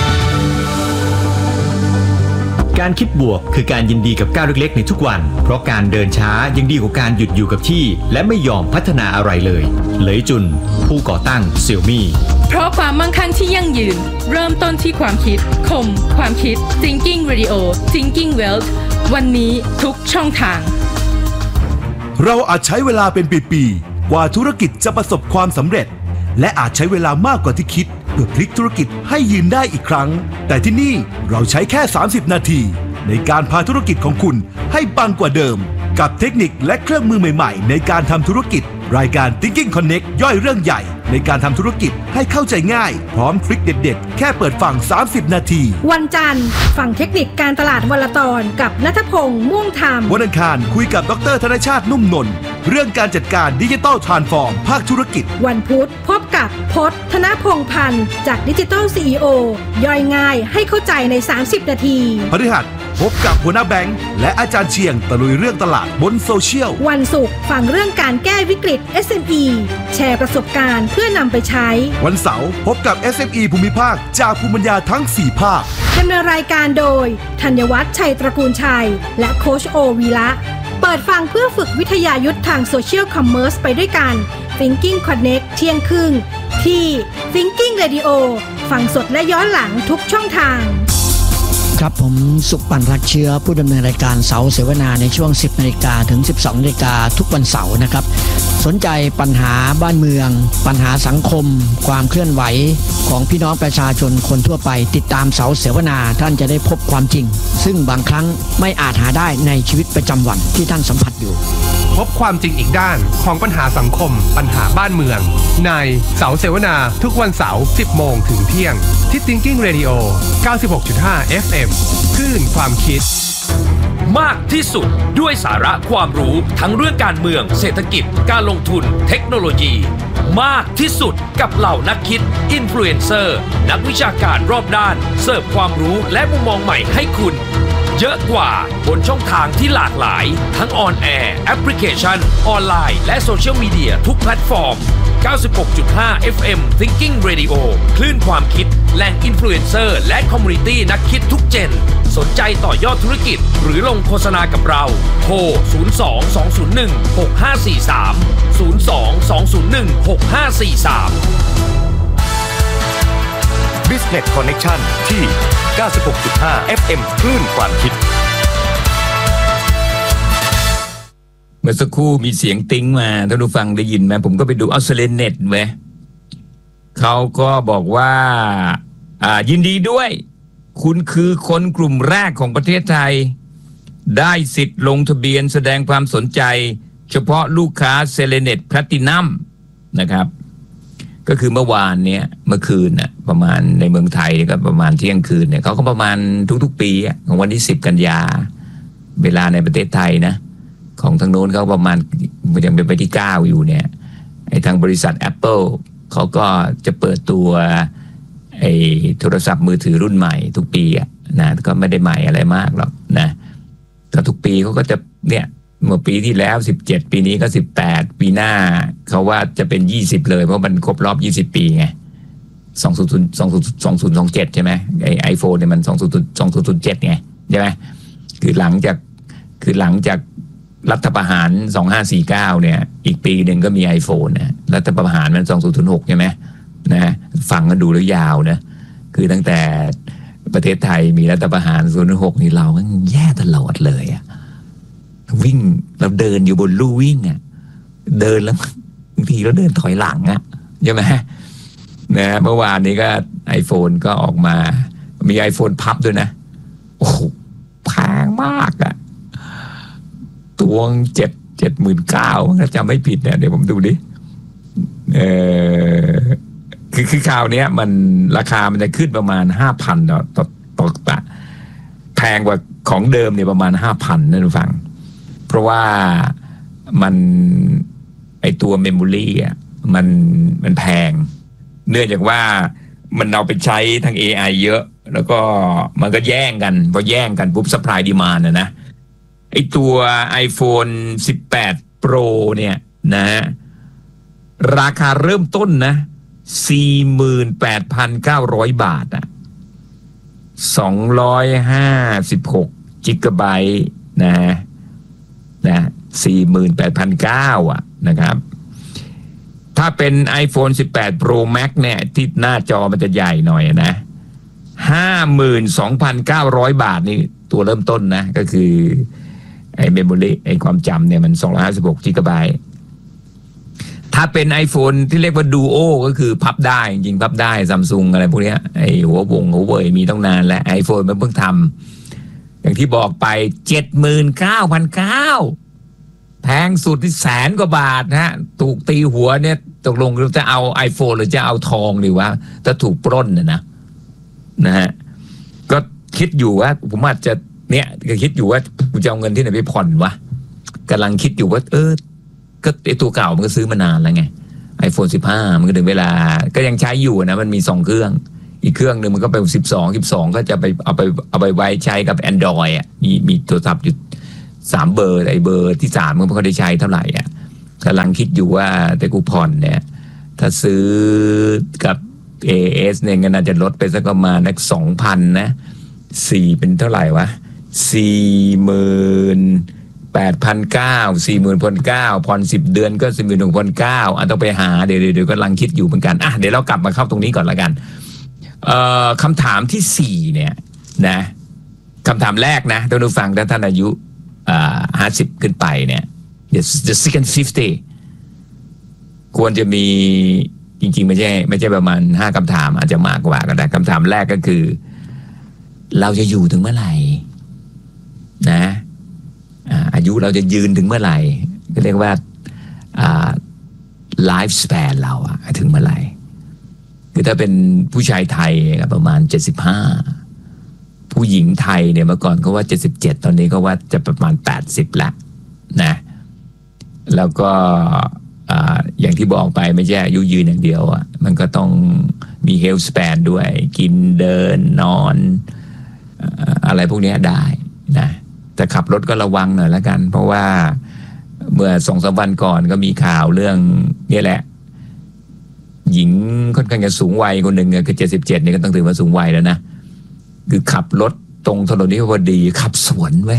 การคิดบวกคือการยินดีกับก้าวเล็กๆในทุกวันเพราะการเดินช้ายังดีกว่าการหยุดอยู่กับที่และไม่ยอมพัฒนาอะไรเลยเหลยจุนผู้ก่อตั้ง Xiaomi เพราะความมั่งคั่งที่ยั่งยืนเริ่มต้นที่ความคิดคมความคิด Thinking Radio Thinking Wealth วันนี้ทุกช่องทางเราอาจใช้เวลาเป็นปีๆกว่าธุรกิจจะประสบความสำเร็จและอาจใช้เวลามากกว่าที่คิดเพื่อพลิกธุรกิจให้ยืนได้อีกครั้งแต่ที่นี่เราใช้แค่สามสิบนาทีในการพาธุรกิจของคุณให้ปังกว่าเดิมกับเทคนิคและเครื่องมือใหม่ๆในการทำธุรกิจรายการ Thinking Connect ย่อยเรื่องใหญ่ในการทำธุรกิจให้เข้าใจง่ายพร้อมทริคเด็ดๆแค่เปิดฟังสามสิบนาทีวันจันทร์ฟังเทคนิคการตลาดวันละตอนกับณัฐพงษ์ม่วงธรรมวันอังคารคุยกับดร.ธนชาตินุ่มนนท์เรื่องการจัดการดิจิทัลทรานส์ฟอร์มภาคธุรกิจวันพุธพบกับพจน์ธนพงษ์พันธ์จากดิจิทัล ซี อี โอ ย่อยง่ายให้เข้าใจในสามสิบนาทีพฤหัสพบกับหัวหน้าแบงค์และอาจารย์เชียงตะลุยเรื่องตลาดบนโซเชียลวันศุกร์ฟังเรื่องการแก้วิกฤต เอส เอ็ม อี แชร์ประสบการณ์เพื่อนำไปใช้วันเสาร์พบกับ เอส เอ็ม อี ภูมิภาคจากภูมิปัญญาทั้งสี่ภาคดำเนินรายการโดยธัญวัฒน์ชัยตระกูลชัยและโค้ชโอวีระเปิดฟังเพื่อฝึกวิทยายุทธทางโซเชียลคอมเมอร์สไปด้วยกัน Thinking Connect เที่ยงครึ่งที่ Thinking Radio ฟังสดและย้อนหลังทุกช่องทางครับผมสุขปันรักเชื้อผู้ดำเนินรายการเสาเสวนาในช่วง สิบนาฬิกาถึง สิบสองนาฬิกาทุกวันเสาร์นะครับสนใจปัญหาบ้านเมืองปัญหาสังคมความเคลื่อนไหวของพี่น้องประชาชนคนทั่วไปติดตามเสาเสวนาท่านจะได้พบความจริงซึ่งบางครั้งไม่อาจหาได้ในชีวิตประจำวันที่ท่านสัมผัสอยู่พบความจริงอีกด้านของปัญหาสังคมปัญหาบ้านเมืองในเสาเสวนาทุกวันเสาร์ สิบโมงถึงเที่ยงที่ Thinking Radio เก้าสิบหกจุดห้า เอฟ เอ็ม คลื่นความคิดมากที่สุดด้วยสาระความรู้ทั้งเรื่องการเมืองเศรษฐกิจการลงทุนเทคโนโลยีมากที่สุดกับเหล่านักคิดอินฟลูเอนเซอร์นักวิชาการรอบด้านเสิร์ฟความรู้และมุมมองใหม่ให้คุณเยอะกว่าบนช่องทางที่หลากหลายทั้งออนแอร์แอปพลิเคชันออนไลน์และโซเชียลมีเดียทุกแพลตฟอร์ม เก้าสิบหกจุดห้า เอฟ เอ็ม Thinking Radio คลื่นความคิดแหล่งอินฟลูเอนเซอร์และคอมมูนิตี้นักคิดทุกเจนสนใจต่อยอดธุรกิจหรือลงโฆษณากับเราโทร ศูนย์ สอง สอง ศูนย์ หนึ่ง หก ห้า สี่ สาม ศูนย์ สอง สอง ศูนย์ หนึ่ง หก ห้า สี่ สาม Business Connection ที่ เก้าสิบหกจุดห้า เอฟ เอ็ม คลื่นความคิดเมื่อสักครู่มีเสียงติ้งมาท่านผู้ฟังได้ยินไหมผมก็ไปดูเอาเซเลเน็ตไว้เขาก็บอกว่าอ่ายินดีด้วยคุณคือคนกลุ่มแรกของประเทศไทยได้สิทธิ์ลงทะเบียนแสดงความสนใจเฉพาะลูกค้าเซเลเน็ตแพลตินัมนะครับก็คือเมื่อวานเนี้ยเมื่อคืนน่ะประมาณในเมืองไทยก็ประมาณเที่ยงคืนเนี่ยเขาก็ประมาณทุกๆปีของวันที่สิบกันยาเวลาในประเทศไทยนะของทางโน้นเขาประมาณยังเป็นไปที่เก้าอยู่เนี่ยไอ้ทางบริษัท Apple เขาก็จะเปิดตัวไอ้โทรศัพท์มือถือรุ่นใหม่ทุกปีอ่ะนะก็ไม่ได้ใหม่อะไรมากหรอกนะแต่ทุกปีเขาก็จะเนี่ยเมื่อปีที่แล้วสิบเจ็ดปีนี้ก็สิบแปดปีหน้าเขาว่าจะเป็นยี่สิบเลยเพราะมันครบรอบยี่สิบปีไงสองพันยี่สิบ สองพันยี่สิบเจ็ดใช่ไหมไอ้ iPhone เนี่ยมันสองพันยี่สิบเจ็ดไงใช่ไหมคือหลังจากคือหลังจากรัฐประหารสองพันห้าร้อยสี่สิบเก้าเนี่ยอีกปีหนึ่งก็มี iPhone นะรัฐประหารมันสองพันหกใช่ไหมนะฟังกันดูแล้วยาวนะคือตั้งแต่ประเทศไทยมีรัฐประหารสองพันหกนี่เราแย่ตลอดเลยอะวิ่งเราเดินอยู่บนลู่วิ่งอ่ะเดินแล้วบางทีเราเดินถอยหลังอ่ะใช่ไหมนะเมื่อวานนี้ก็ iPhone ก็ออกมามี iPhone พับด้วยนะโอ้โหแพงมากอ่ะตัวเจ็ดเจ็ดหมื่นเก้าถ้าจำไม่ผิดเนี่ยเดี๋ยวผมดูดิเออคือคือคราวนี้มันราคามันจะขึ้นประมาณห้าพันต่อต่อต่อตะแพงกว่าของเดิมเนี่ยประมาณห้าพันนะทุกฟังเพราะว่ามันไอตัวเมมโมรี่อ่ะมันมันแพงเนื่องจากว่ามันเอาไปใช้ทาง เอ ไอ เยอะแล้วก็มันก็แย่งกันพอแย่งกันปุ๊บ supply demand นะนะไอตัว iPhone สิบแปด Pro เนี่ยนะฮะราคาเริ่มต้นนะ สี่หมื่นแปดพันเก้าร้อย บาทอ่ะสองร้อยห้าสิบหกจิกะไบต์นะนะ สี่หมื่นแปดพันเก้าร้อย อ่ะนะครับถ้าเป็น iPhone สิบแปด Pro Max เนี่ยที่หน้าจอมันจะใหญ่หน่อยนะ ห้าหมื่นสองพันเก้าร้อย บาทนี่ตัวเริ่มต้นนะก็คือไอ้เมมโมรี่ไอ้ความจำเนี่ยมันสองร้อยห้าสิบหกจิกะไบต์ถ้าเป็น iPhone ที่เรียกว่า Duo ก็คือพับได้จริงๆพับได้ Samsung อะไรพวกนี้ไอ้หัววงหัวเว่ยมีตั้งนานแล้ว iPhone มันเพิ่งทำอย่างที่บอกไป เจ็ดหมื่นเก้าพันเก้าร้อย แพงสุดที่แสนกว่าบาทนะฮะถูกตีหัวเนี่ยตกลงจะเอา iPhone หรือจะเอาทองดีวะถ้าถูกปล้นน่ะนะนะฮะก็คิดอยู่ว่าผมอาจจะเนี่ยก็คิดอยู่ว่ากูจะเอาเงินที่ไหนไปผ่อนวะกำลังคิดอยู่ว่าเออก็ไอตัวเก่ามันก็ซื้อมานานแล้วไง iPhone สิบห้ามันก็ถึงเวลาก็ยังใช้อยู่นะมันมีสองเครื่องอีกเครื่องนึงมันก็เป็นสิบสอง สิบสองก็จะไปเอาไปเอาไปไว้ใช้กับ Android อ่ะมีมีโทรศัพท์อยู่สามเบอร์ไอเบอร์ที่สามมันไม่ค่อยได้ใช้เท่าไหร่อ่ะกำลังคิดอยู่ว่าแต่กูผ่อนเนี่ยถ้าซื้อกับ เอ เอส เนี่ยก็น่าจะลดไปสักประมาณนัก สองพัน นะสี่เป็นเท่าไหร่วะ สี่หมื่นแปดพันเก้าร้อย สี่หมื่นพันเก้าผ่อนสิบเดือนก็ สี่หมื่นหนึ่งพันเก้าร้อย อ่ะต้องไปหาเดี๋ยวเดี๋ยวกำลังคิดอยู่เหมือนกันอ่ะเดี๋ยวเรากลับมาเข้าตรงนี้ก่อนละกันเอ่อคำถามที่สี่เนี่ยนะคำถามแรกนะท่านผู้ฟังถ้าท่านอายุห้าสิบขึ้นไปเนี่ย the second fifty ควรจะมีจริงๆไม่ใช่ไม่ใช่ประมาณห้าคำถามอาจจะมากกว่าก็ได้คำถามแรกก็คือเราจะอยู่ถึงเมื่อไหร่นะอายุเราจะยืนถึงเมื่อไหร่ก็เรียกว่าไลฟ์สเปนเราอะถึงเมื่อไหร่คือถ้าเป็นผู้ชายไทยประมาณเจ็ดสิบห้าผู้หญิงไทยเนี่ยเมื่อก่อนก็ว่าเจ็ดสิบเจ็ดตอนนี้ก็ว่าจะประมาณแปดสิบละนะแล้วก็อย่างที่บอกไปไม่ใช่อายุยืนอย่างเดียวอ่ะมันก็ต้องมีเฮลท์สเปนด้วยกินเดินนอนอะไรพวกนี้ได้นะแต่ขับรถก็ระวังหน่อยแล้วกันเพราะว่าเมื่อสองสามวันก่อนก็มีข่าวเรื่องนี่แหละหญิงค่อนข้างจะสูงวัยคนหนึ่งคือเจ็ดสิบเจ็ดนี่ก็ต้องถือว่าสูงวัยแล้วนะคือขับรถตรงถนนนี้พอดีขับสวนไว้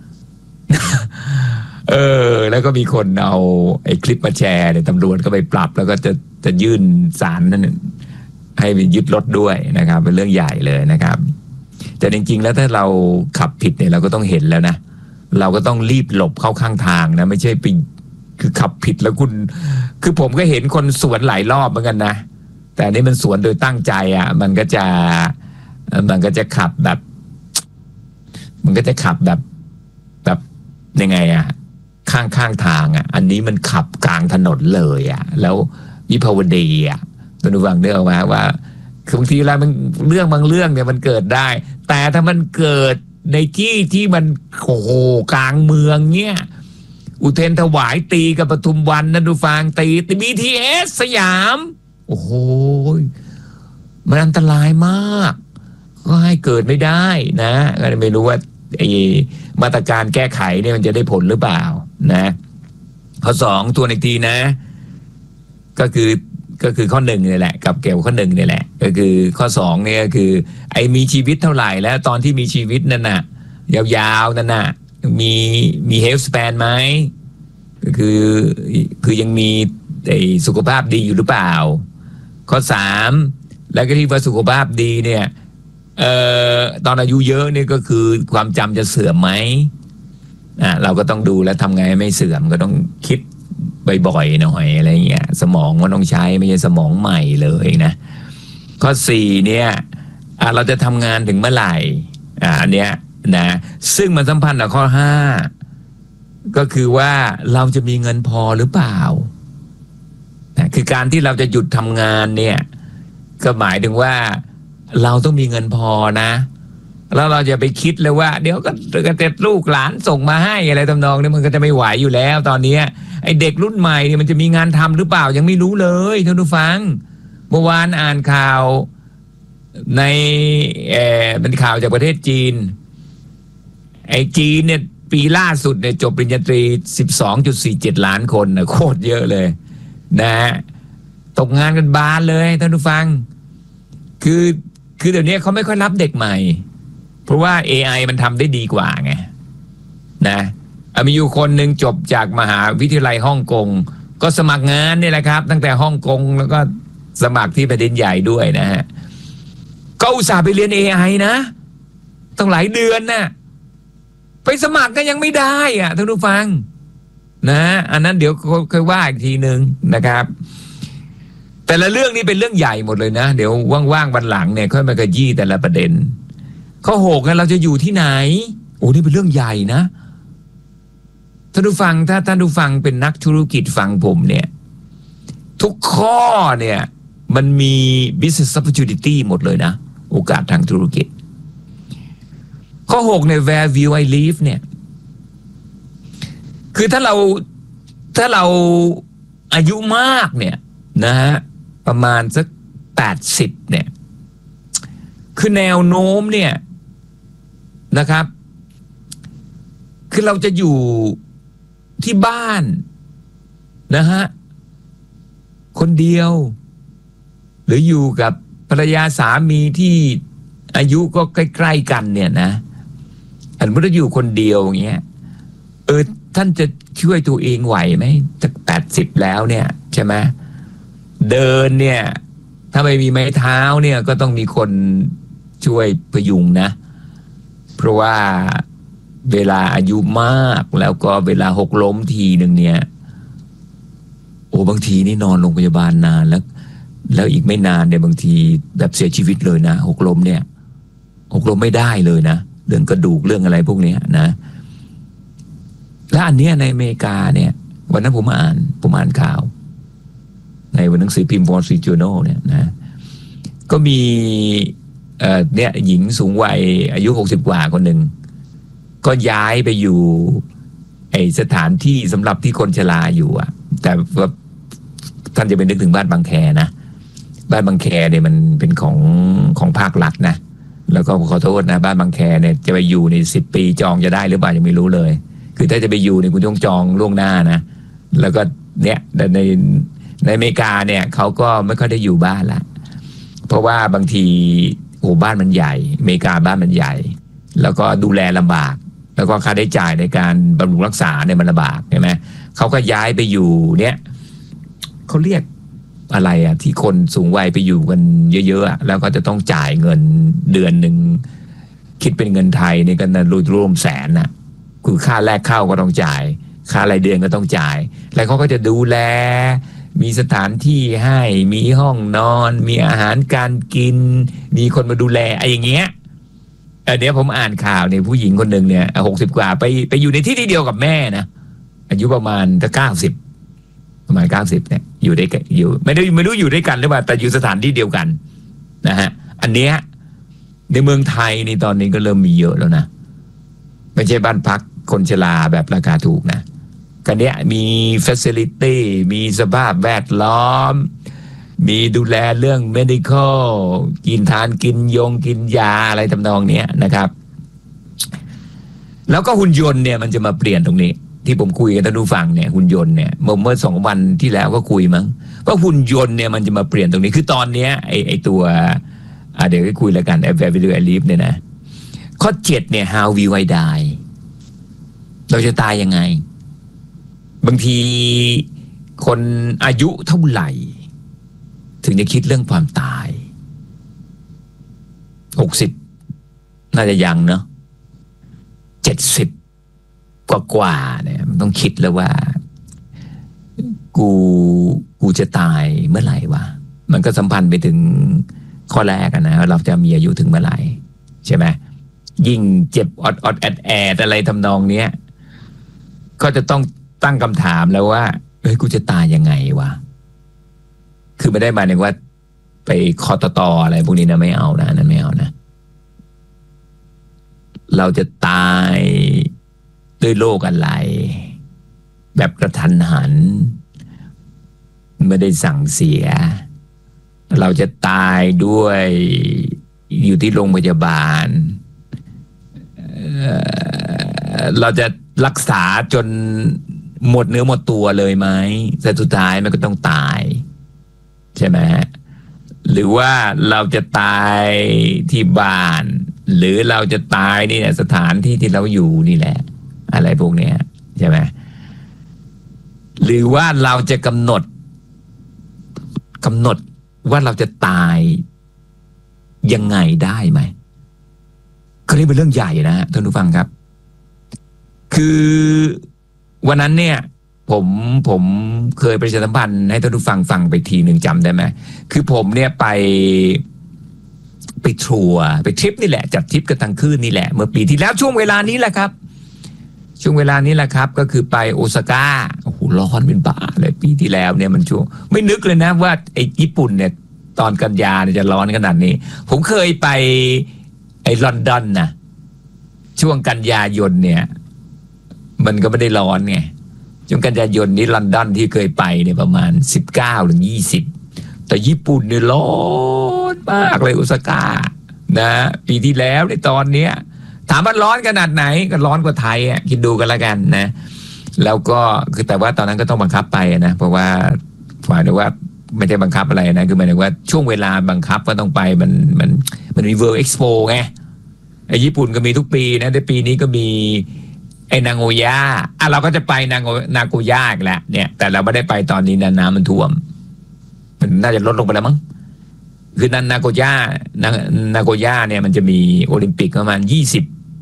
เออแล้วก็มีคนเอาไอ้คลิปมาแชร์เนี่ยตำรวจก็ไปปรับแล้วก็จะจะยื่นศาลนั่นให้ยึดรถด้วยนะครับเป็นเรื่องใหญ่เลยนะครับแต่จริงๆแล้วถ้าเราขับผิดเนี่ยเราก็ต้องเห็นแล้วนะเราก็ต้องรีบหลบเข้าข้างทางนะไม่ใช่ไปคือขับผิดแล้วคุณคือผมก็เห็นคนสวนหลายรอบเหมือนกันนะแต่อันนี้มันสวนโดยตั้งใจอ่ะมันก็จะมันก็จะขับแบบมันก็จะขับแบบแบบยังไงอ่ะข้างข้างทางอ่ะอันนี้มันขับกลางถนนเลยอ่ะแล้ววิภาวดีอ่ะตัวนูฟังเรื่องมาว่าคือบางทีแล้วมันเรื่องบางเรื่องเนี่ยมันเกิดได้แต่ถ้ามันเกิดในที่ที่มันโอ้โหกลางเมืองเนี่ยอุเทนถวายตีกับปทุมวันนั่นดูฟังตีตี บี ที เอส สยามโอ้โหมันอันตรายมากก็ให้เกิดไม่ได้นะก็ไม่รู้ว่าไอ้มาตรการแก้ไขเนี่ยมันจะได้ผลหรือเปล่านะข้อสองตัวอีกทีนะก็คือก็คือข้อหนึ่งนี่แหละกับเกี่ยวข้อหนึ่งนี่แหละก็คือข้อสองเนี่ยก็คือไอ้มีชีวิตเท่าไหร่แล้วตอนที่มีชีวิตนั่นน่ะยาวๆนั่นน่ะมีมีเฮลท์สเปนไหมก็คือคือยังมีไอ้สุขภาพดีอยู่หรือเปล่าข้อสามแล้วก็ที่ว่าสุขภาพดีเนี่ยเอ่อตอนอายุเยอะนี่ก็คือความจำจะเสื่อมไหมอ่ะเราก็ต้องดูแล้วทำไงไม่เสื่อมก็ต้องคิดบ่อยๆหน่อยอะไรเงี้ยสมองมันต้องใช้ไม่ใช่สมองใหม่เลยนะข้อสี่เนี่ยอ่ะเราจะทำงานถึงเมื่อไหร่อ่ะอันเนี้ยนะซึ่งมันสัมพันธ์กับข้อห้าก็คือว่าเราจะมีเงินพอหรือเปล่านะคือการที่เราจะหยุดทำงานเนี่ยก็หมายถึงว่าเราต้องมีเงินพอนะแล้วเราจะไปคิดเลยว่าเดี๋ยวก็ก็เต็ดลูกหลานส่งมาให้อะไรทำนองนี้มันก็จะไม่ไหวอยู่แล้วตอนนี้ไอเด็กรุ่นใหม่เนี่ยมันจะมีงานทำหรือเปล่ายังไม่รู้เลยท่านผู้ฟังเมื่อวานอ่านข่าวในเอ่อเป็นข่าวจากประเทศจีนไอจีนเนี่ยปีล่าสุดเนี่ยจบปริญญาตรี สิบสองจุดสี่เจ็ด ล้านคนนะโคตรเยอะเลยนะตกงานกันบานเลยท่านผู้ฟังคือคือเดี๋ยวนี้เขาไม่ค่อยรับเด็กใหม่เพราะว่า เอ ไอ มันทำได้ดีกว่าไงนะมีอยู่คนหนึ่งจบจากมหาวิทยาลัยฮ่องกงก็สมัครงานนี่แหละครับตั้งแต่ฮ่องกงแล้วก็สมัครที่แผ่นดินใหญ่ด้วยนะฮะก็อุตส่าห์ไปเรียน เอ ไอ นะต้องหลายเดือนนะไปสมัครก็ยังไม่ได้อ่ะท่านผู้ฟังนะอันนั้นเดี๋ยวค่อยว่าอีกทีนึงนะครับแต่ละเรื่องนี้เป็นเรื่องใหญ่หมดเลยนะเดี๋ยวว่างๆวันหลังเนี่ยค่อยมาขยี้แต่ละประเด็นข้อหกนะเราจะอยู่ที่ไหนโอ้นี่เป็นเรื่องใหญ่นะท่านผู้ฟังถ้าท่านผู้ฟังเป็นนักธุรกิจฟังผมเนี่ยทุกข้อเนี่ยมันมี business opportunity หมดเลยนะโอกาสทางธุรกิจข้อหกใน where will I live เนี่ยคือถ้าเราถ้าเราอายุมากเนี่ยนะฮะประมาณสักแปดสิบเนี่ยคือแนวโน้มเนี่ยนะครับคือเราจะอยู่ที่บ้านนะฮะคนเดียวหรืออยู่กับภรรยาสามีที่อายุก็ใกล้ๆกันเนี่ยนะอันเมื่ออยู่คนเดียวอย่างเงี้ยเออท่านจะช่วยตัวเองไหวไหมจากแปดสิบแล้วเนี่ยใช่ไหมเดินเนี่ยถ้าไม่มีไม้เท้าเนี่ยก็ต้องมีคนช่วยพยุงนะเพราะว่าเวลาอายุมากแล้วก็เวลาหกล้มทีหนึ่งเนี่ยโอ้บางทีนี่นอนโรงพยาบาลนานแล้วแล้วอีกไม่นานเนี่ยบางทีแบบเสียชีวิตเลยนะหกล้มเนี่ยหกล้มไม่ได้เลยนะเรื่องกระดูกเรื่องอะไรพวกนี้นะและอันเนี้ยในอเมริกาเนี่ยวันนั้นผมอ่านผมอ่านข่าวในวันหนังสือพิมพ์ Wall Street Journal เนี่ยนะก็มีเอ่อเนี่ยหญิงสูงวัยอายุหกสิบกว่าคนหนึ่งก็ย้ายไปอยู่ไอสถานที่สำหรับที่คนชราอยู่อ่ะแต่ว่าท่านจะไปนึกถึงบ้านบางแคนะบ้านบางแคเนี่ยมันเป็นของของภาครัฐนะแล้วก็ขอโทษนะบ้านบางแคเนี่ยจะไปอยู่ในสิบปีจองจะได้หรือเปล่ายังไม่รู้เลยคือถ้าจะไปอยู่เนี่ยคุณต้องจองล่วงหน้านะแล้วก็เนี่ยในในอเมริกาเนี่ยเขาก็ไม่ค่อยได้อยู่บ้านละเพราะว่าบางทีโอ้บ้านมันใหญ่อเมริกาบ้านมันใหญ่แล้วก็ดูแลลำบากแล้วก็ค่าใช้จ่ายในการบำรุงรักษาเนี่ยมันลำบากใช่ไหมเขาก็ย้ายไปอยู่เนี่ยเขาเรียกอะไรอ่ะที่คนสูงวัยไปอยู่กันเยอะๆอ่ะแล้วก็จะต้องจ่ายเงินเดือนหนึ่งคิดเป็นเงินไทยนี่ก็น่ารวมแสนน่ะคือค่าแรกเข้าก็ต้องจ่ายค่ารายเดือนก็ต้องจ่ายแล้วเขาก็จะดูแลมีสถานที่ให้มีห้องนอนมีอาหารการกินมีคนมาดูแลไอ้อย่างเงี้ยเออเดี๋ยวผมอ่านข่าวเนี่ยผู้หญิงคนหนึ่งเนี่ยหกสิบกว่าไปไปอยู่ในที่ที่เดียวกับแม่นะอายุประมาณจะเก้าสิบประมาณเก้าสิบเนี่ยอยู่ได้อยู่ไม่ได้ไม่รู้อยู่ด้วยกันหรือเปล่าแต่อยู่สถานที่เดียวกันนะฮะอันเนี้ยในเมืองไทยในตอนนี้ก็เริ่มมีเยอะแล้วนะไม่ใช่บ้านพักคนชราแบบราคาถูกนะกันเนี้ยมี facility มีสภาพแวดล้อมมีดูแลเรื่อง medical กินทานกินยงกินยาอะไรทำนองเนี้ยนะครับแล้วก็หุ่นยนต์เนี่ยมันจะมาเปลี่ยนตรงนี้ที่ผมคุยกับท่านผู้ฟังเนี่ยหุ่นยนต์เนี่ยเมื่อเมื่อสองวันที่แล้วก็คุยมั้งว่าหุ่นยนต์เนี่ยมันจะมาเปลี่ยนตรงนี้คือตอนเนี้ยไอไอตัวอ่ะเดี๋ยวก็คุยแล้วกัน Value I Live เนี่ยนะข้อเจ็ดเนี่ย how will I die เราจะตายยังไงบางทีคนอายุเท่าไหร่ถึงจะคิดเรื่องความตายหกสิบน่าจะยังเนาะเจ็ดสิบกว่ากว่าเนี่ยมันต้องคิดแล้วว่ากูกูจะตายเมื่อไหร่วะมันก็สัมพันธ์ไปถึงข้อแรกนะเราจะมีอายุถึงเมื่อไหร่ใช่ไหมยิ่งเจ็บอดอดแอดแอดอะไรทำนองเนี้ยก็จะต้องตั้งคำถามแล้วว่าเฮ้ยกูจะตายยังไงวะคือไม่ได้หมายถึงว่าไปคอตตออะไรพวกนี้นะไม่เอานะนั่นไม่เอานะเราจะตายด้วยโรคอะไรแบบกระทันหันไม่ได้สั่งเสียเราจะตายด้วยอยู่ที่โรงพยาบาลเราจะรักษาจนหมดเนื้อหมดตัวเลยไหมแต่สุดท้ายมันก็ต้องตายใช่ไหมฮะหรือว่าเราจะตายที่บ้านหรือเราจะตายนี่แหละสถานที่ที่เราอยู่นี่แหละอะไรพวกนี้ใช่ไหมหรือว่าเราจะกำหนดกำหนดว่าเราจะตายยังไงได้ไหมก็นี่เป็นเรื่องใหญ่นะฮะท่านผู้ฟังครับคือวันนั้นเนี่ยผมผมเคยประชาสัมพันธ์ให้ท่านผู้ฟังฟังไปทีหนึ่งจำได้ไหมคือผมเนี่ยไปไปทัวร์ไปทริปนี่แหละจัดทริปกันทั้งคืนนี่แหละเมื่อปีที่แล้วช่วงเวลานี้แหละครับช่วงเวลานี้แหละครับก็คือไปโอซาก้าโอ้โหร้อนเป็นบ้าเลยปีที่แล้วเนี่ยมันช่วงไม่นึกเลยนะว่าไอ้ญี่ปุ่นเนี่ยตอนกันยาเนี่ยจะร้อนขนาดนี้ผมเคยไปไอ้ลอนดอนนะช่วงกันยายนเนี่ยมันก็ไม่ได้ร้อนไงช่วงกันยายนนี้ลอนดอนที่เคยไปเนี่ยประมาณสิบเก้าถึงยี่สิบแต่ญี่ปุ่นเนี่ยร้อนมากเลยโอซาก้านะปีที่แล้วในตอนเนี้ยถามว่าร้อนขนาดไหนก็ร้อนกว่าไทยอ่ะคิดดูกันแล้วกันนะแล้วก็คือแต่ว่าตอนนั้นก็ต้องบังคับไปนะเพราะว่าหมายถึงว่าไม่ใช่บังคับอะไรนะคือหมายถึงว่าช่วงเวลาบังคับก็ต้องไปมันมันมันมี World Expo ไงไอ้ญี่ปุ่นก็มีทุกปีนะแต่ปีนี้ก็มีไอ้นางโอย่าอ่ะเราก็จะไปนางนาโกย่าอีกแล้วเนี่ยแต่เราไม่ได้ไปตอนนี้นะน้ำมันท่วมมันน่าจะลดลงไปแล้วมั้งคือนันนาโกย่านานาโกย่าเนี่ยมันจะมีโอลิมปิกประมาณยี่สิบ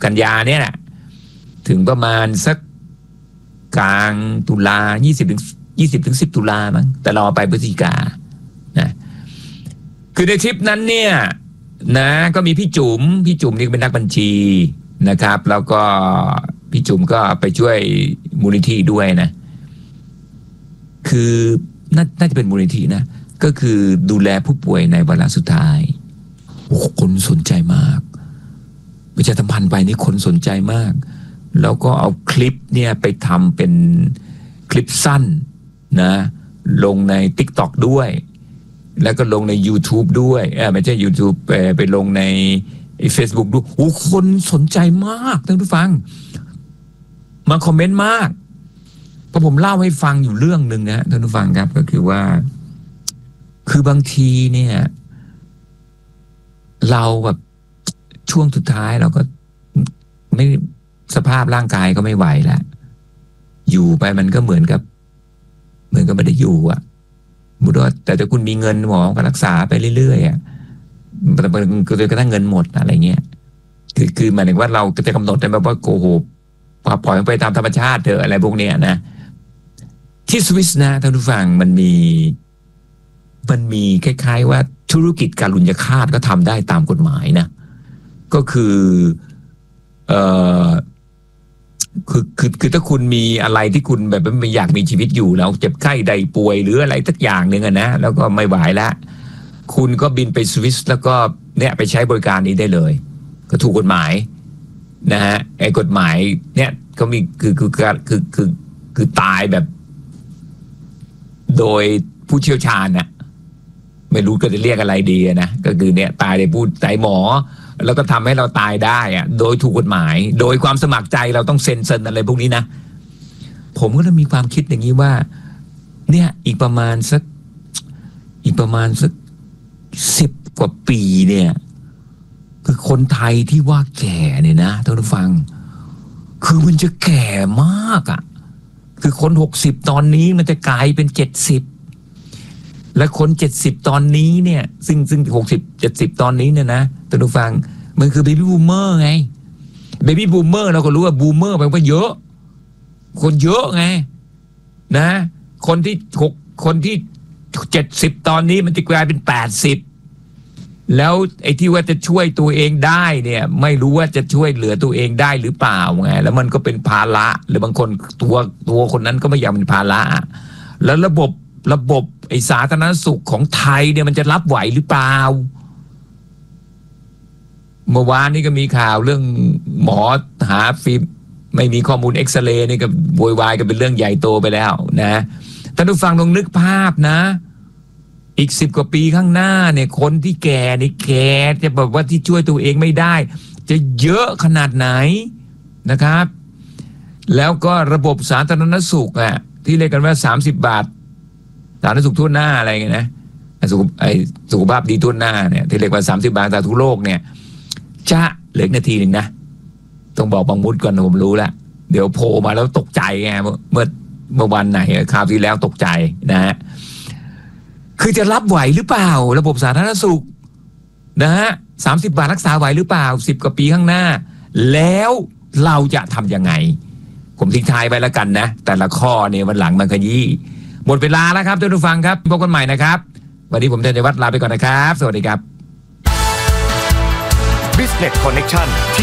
กันยาเนี่ยแหละถึงประมาณสักกลางตุลายี่สิบถึงยี่สิบถึงสิบตุลามั้งแต่รอไปพฤศจิกานะคือในทริปนั้นเนี่ยนะก็มีพี่จุ๋มพี่จุ๋มนี่เป็นนักบัญชีนะครับแล้วก็พี่จุ๋มก็ไปช่วยมูลนิธิด้วยนะคือน่าน่าจะเป็นมูลนิธินะก็คือดูแลผู้ป่วยในวาระสุดท้ายโอ้คนสนใจมากประชาสัมพันธ์ไปนี่คนสนใจมากแล้วก็เอาคลิปเนี่ยไปทำเป็นคลิปสั้นนะลงใน TikTok ด้วยแล้วก็ลงใน YouTube ด้วยเออไม่ใช่ YouTube ไปไปลงใน Facebook ด้วยโอ้คนสนใจมากท่านผู้ฟังมาคอมเมนต์มากเพราะผมเล่าให้ฟังอยู่เรื่องนึงนะท่านผู้ฟังครับก็คือว่าคือบางทีเนี่ยเราแบบช่วงสุดท้ายเราก็ไม่สภาพร่างกายก็ไม่ไหวแล้วอยู่ไปมันก็เหมือนกับเหมือนกับไม่ได้อยู่อ่ะบุตรแต่ถ้าคุณมีเงินหมอก็รักษาไปเรื่อยๆอ่ะแต่มันก็จะกระทั่งเงินหมดอะไรเงี้ยคือคือหมายถึงว่าเราจะกำหนดได้ไหมว่าโกหกปล่อยมันไปตามธรรมชาติเถอะอะไรพวกเนี้ยนะที่สวิสนะท่านผู้ฟังมันมีมันมีคล้ายๆว่าธุรกิจการุญยฆาตก็ทำได้ตามกฎหมายนะก็คือเอ่อคือคือคือถ้าคุณมีอะไรที่คุณแบบไม่อยากมีชีวิตอยู่แล้วเจ็บไข้ใดป่วยหรืออะไรสักอย่างหนึ่งอะนะแล้วก็ไม่ไหวแล้วคุณก็บินไปสวิสแล้วก็เนี่ยไปใช้บริการนี้ได้เลยก็ถูกกฎหมายนะฮะไอ้กฎหมายเนี่ยก็มีคือคือคือคือคือตายแบบโดยผู้เชี่ยวชาญนะไม่รู้ก็จะเรียกอะไรดีนะก็คือเนี่ยตายโดยผู้ตายหมอแล้วก็ทำให้เราตายได้อะโดยถูกกฎหมายโดยความสมัครใจเราต้องเซ็นเซ็นอะไรพวกนี้นะผมก็เลยมีความคิดอย่างนี้ว่าเนี่ยอีกประมาณสักอีกประมาณสักสิบกว่าปีเนี่ยคือคนไทยที่ว่าแก่เนี่ยนะท่านผู้ฟังคือมันจะแก่มากอ่ะคือคนหกสิบตอนนี้มันจะกลายเป็นเจ็ดสิบและคนเจ็ดสิบตอนนี้เนี่ยซึ่งซึ่งหกสิบ เจ็ดสิบตอนนี้เนี่ยนะท่านผู้ฟังมันคือเบบี้บูมเมอร์ไงเบบี้บูมเมอร์เราก็รู้ว่าบูมเมอร์แปลว่าเยอะคนเยอะไงนะคนที่หกคนที่เจ็ดสิบตอนนี้มันจะกลายเป็นแปดสิบแล้วไอ้ที่ว่าจะช่วยตัวเองได้เนี่ยไม่รู้ว่าจะช่วยเหลือตัวเองได้หรือเปล่าไงแล้วมันก็เป็นภาระหรือบางคนตัวตัวคนนั้นก็ไม่อยากเป็นภาระแล้วระบบระบบไอ้สาธารณสุขของไทยเนี่ยมันจะรับไหวหรือเปล่าเมื่อวานนี้ก็มีข่าวเรื่องหมอหาฟิล์มไม่มีข้อมูลเอ็กซเรย์นี่ก็โวยวายกันเป็นเรื่องใหญ่โตไปแล้วนะท่านผู้ฟังลองนึกภาพนะอีกสิบกว่าปีข้างหน้าเนี่ยคนที่แก่นี่แก่จะแบบว่าที่ช่วยตัวเองไม่ได้จะเยอะขนาดไหนนะครับแล้วก็ระบบสาธารณสุขอ่ะที่เรียกกันว่าสามสิบบาทสาธารณสุขทั่วหน้าอะไรเงี้ยนะสุขไอ้สุขภาพดีทั่วหน้าเนี่ยที่เรียกว่าสามสิบบาทสาธารณโลกเนี่ยจะเหลือนาทีหนึ่งนะต้องบอกบางมุดก่อนผมรู้แล้วเดี๋ยวโผล่มาแล้วตกใจไงเมื่อเมื่อวันไหนคราวที่แล้วตกใจนะฮะคือจะรับไหวหรือเปล่าระบบสาธารณสุขนะฮะสามสิบบาทรักษาไหวหรือเปล่าสิบกว่าปีข้างหน้าแล้วเราจะทำยังไงผมทิ้งท้ายไปแล้วกันนะแต่ละข้อเนี่ยวันหลังมันขยี้หมดเวลาแล้วครับท่านผู้ฟังครับพบกันใหม่นะครับวันนี้ผมธัญวัฒน์ลาไปก่อนนะครับสวัสดีครับ Business Connection ที่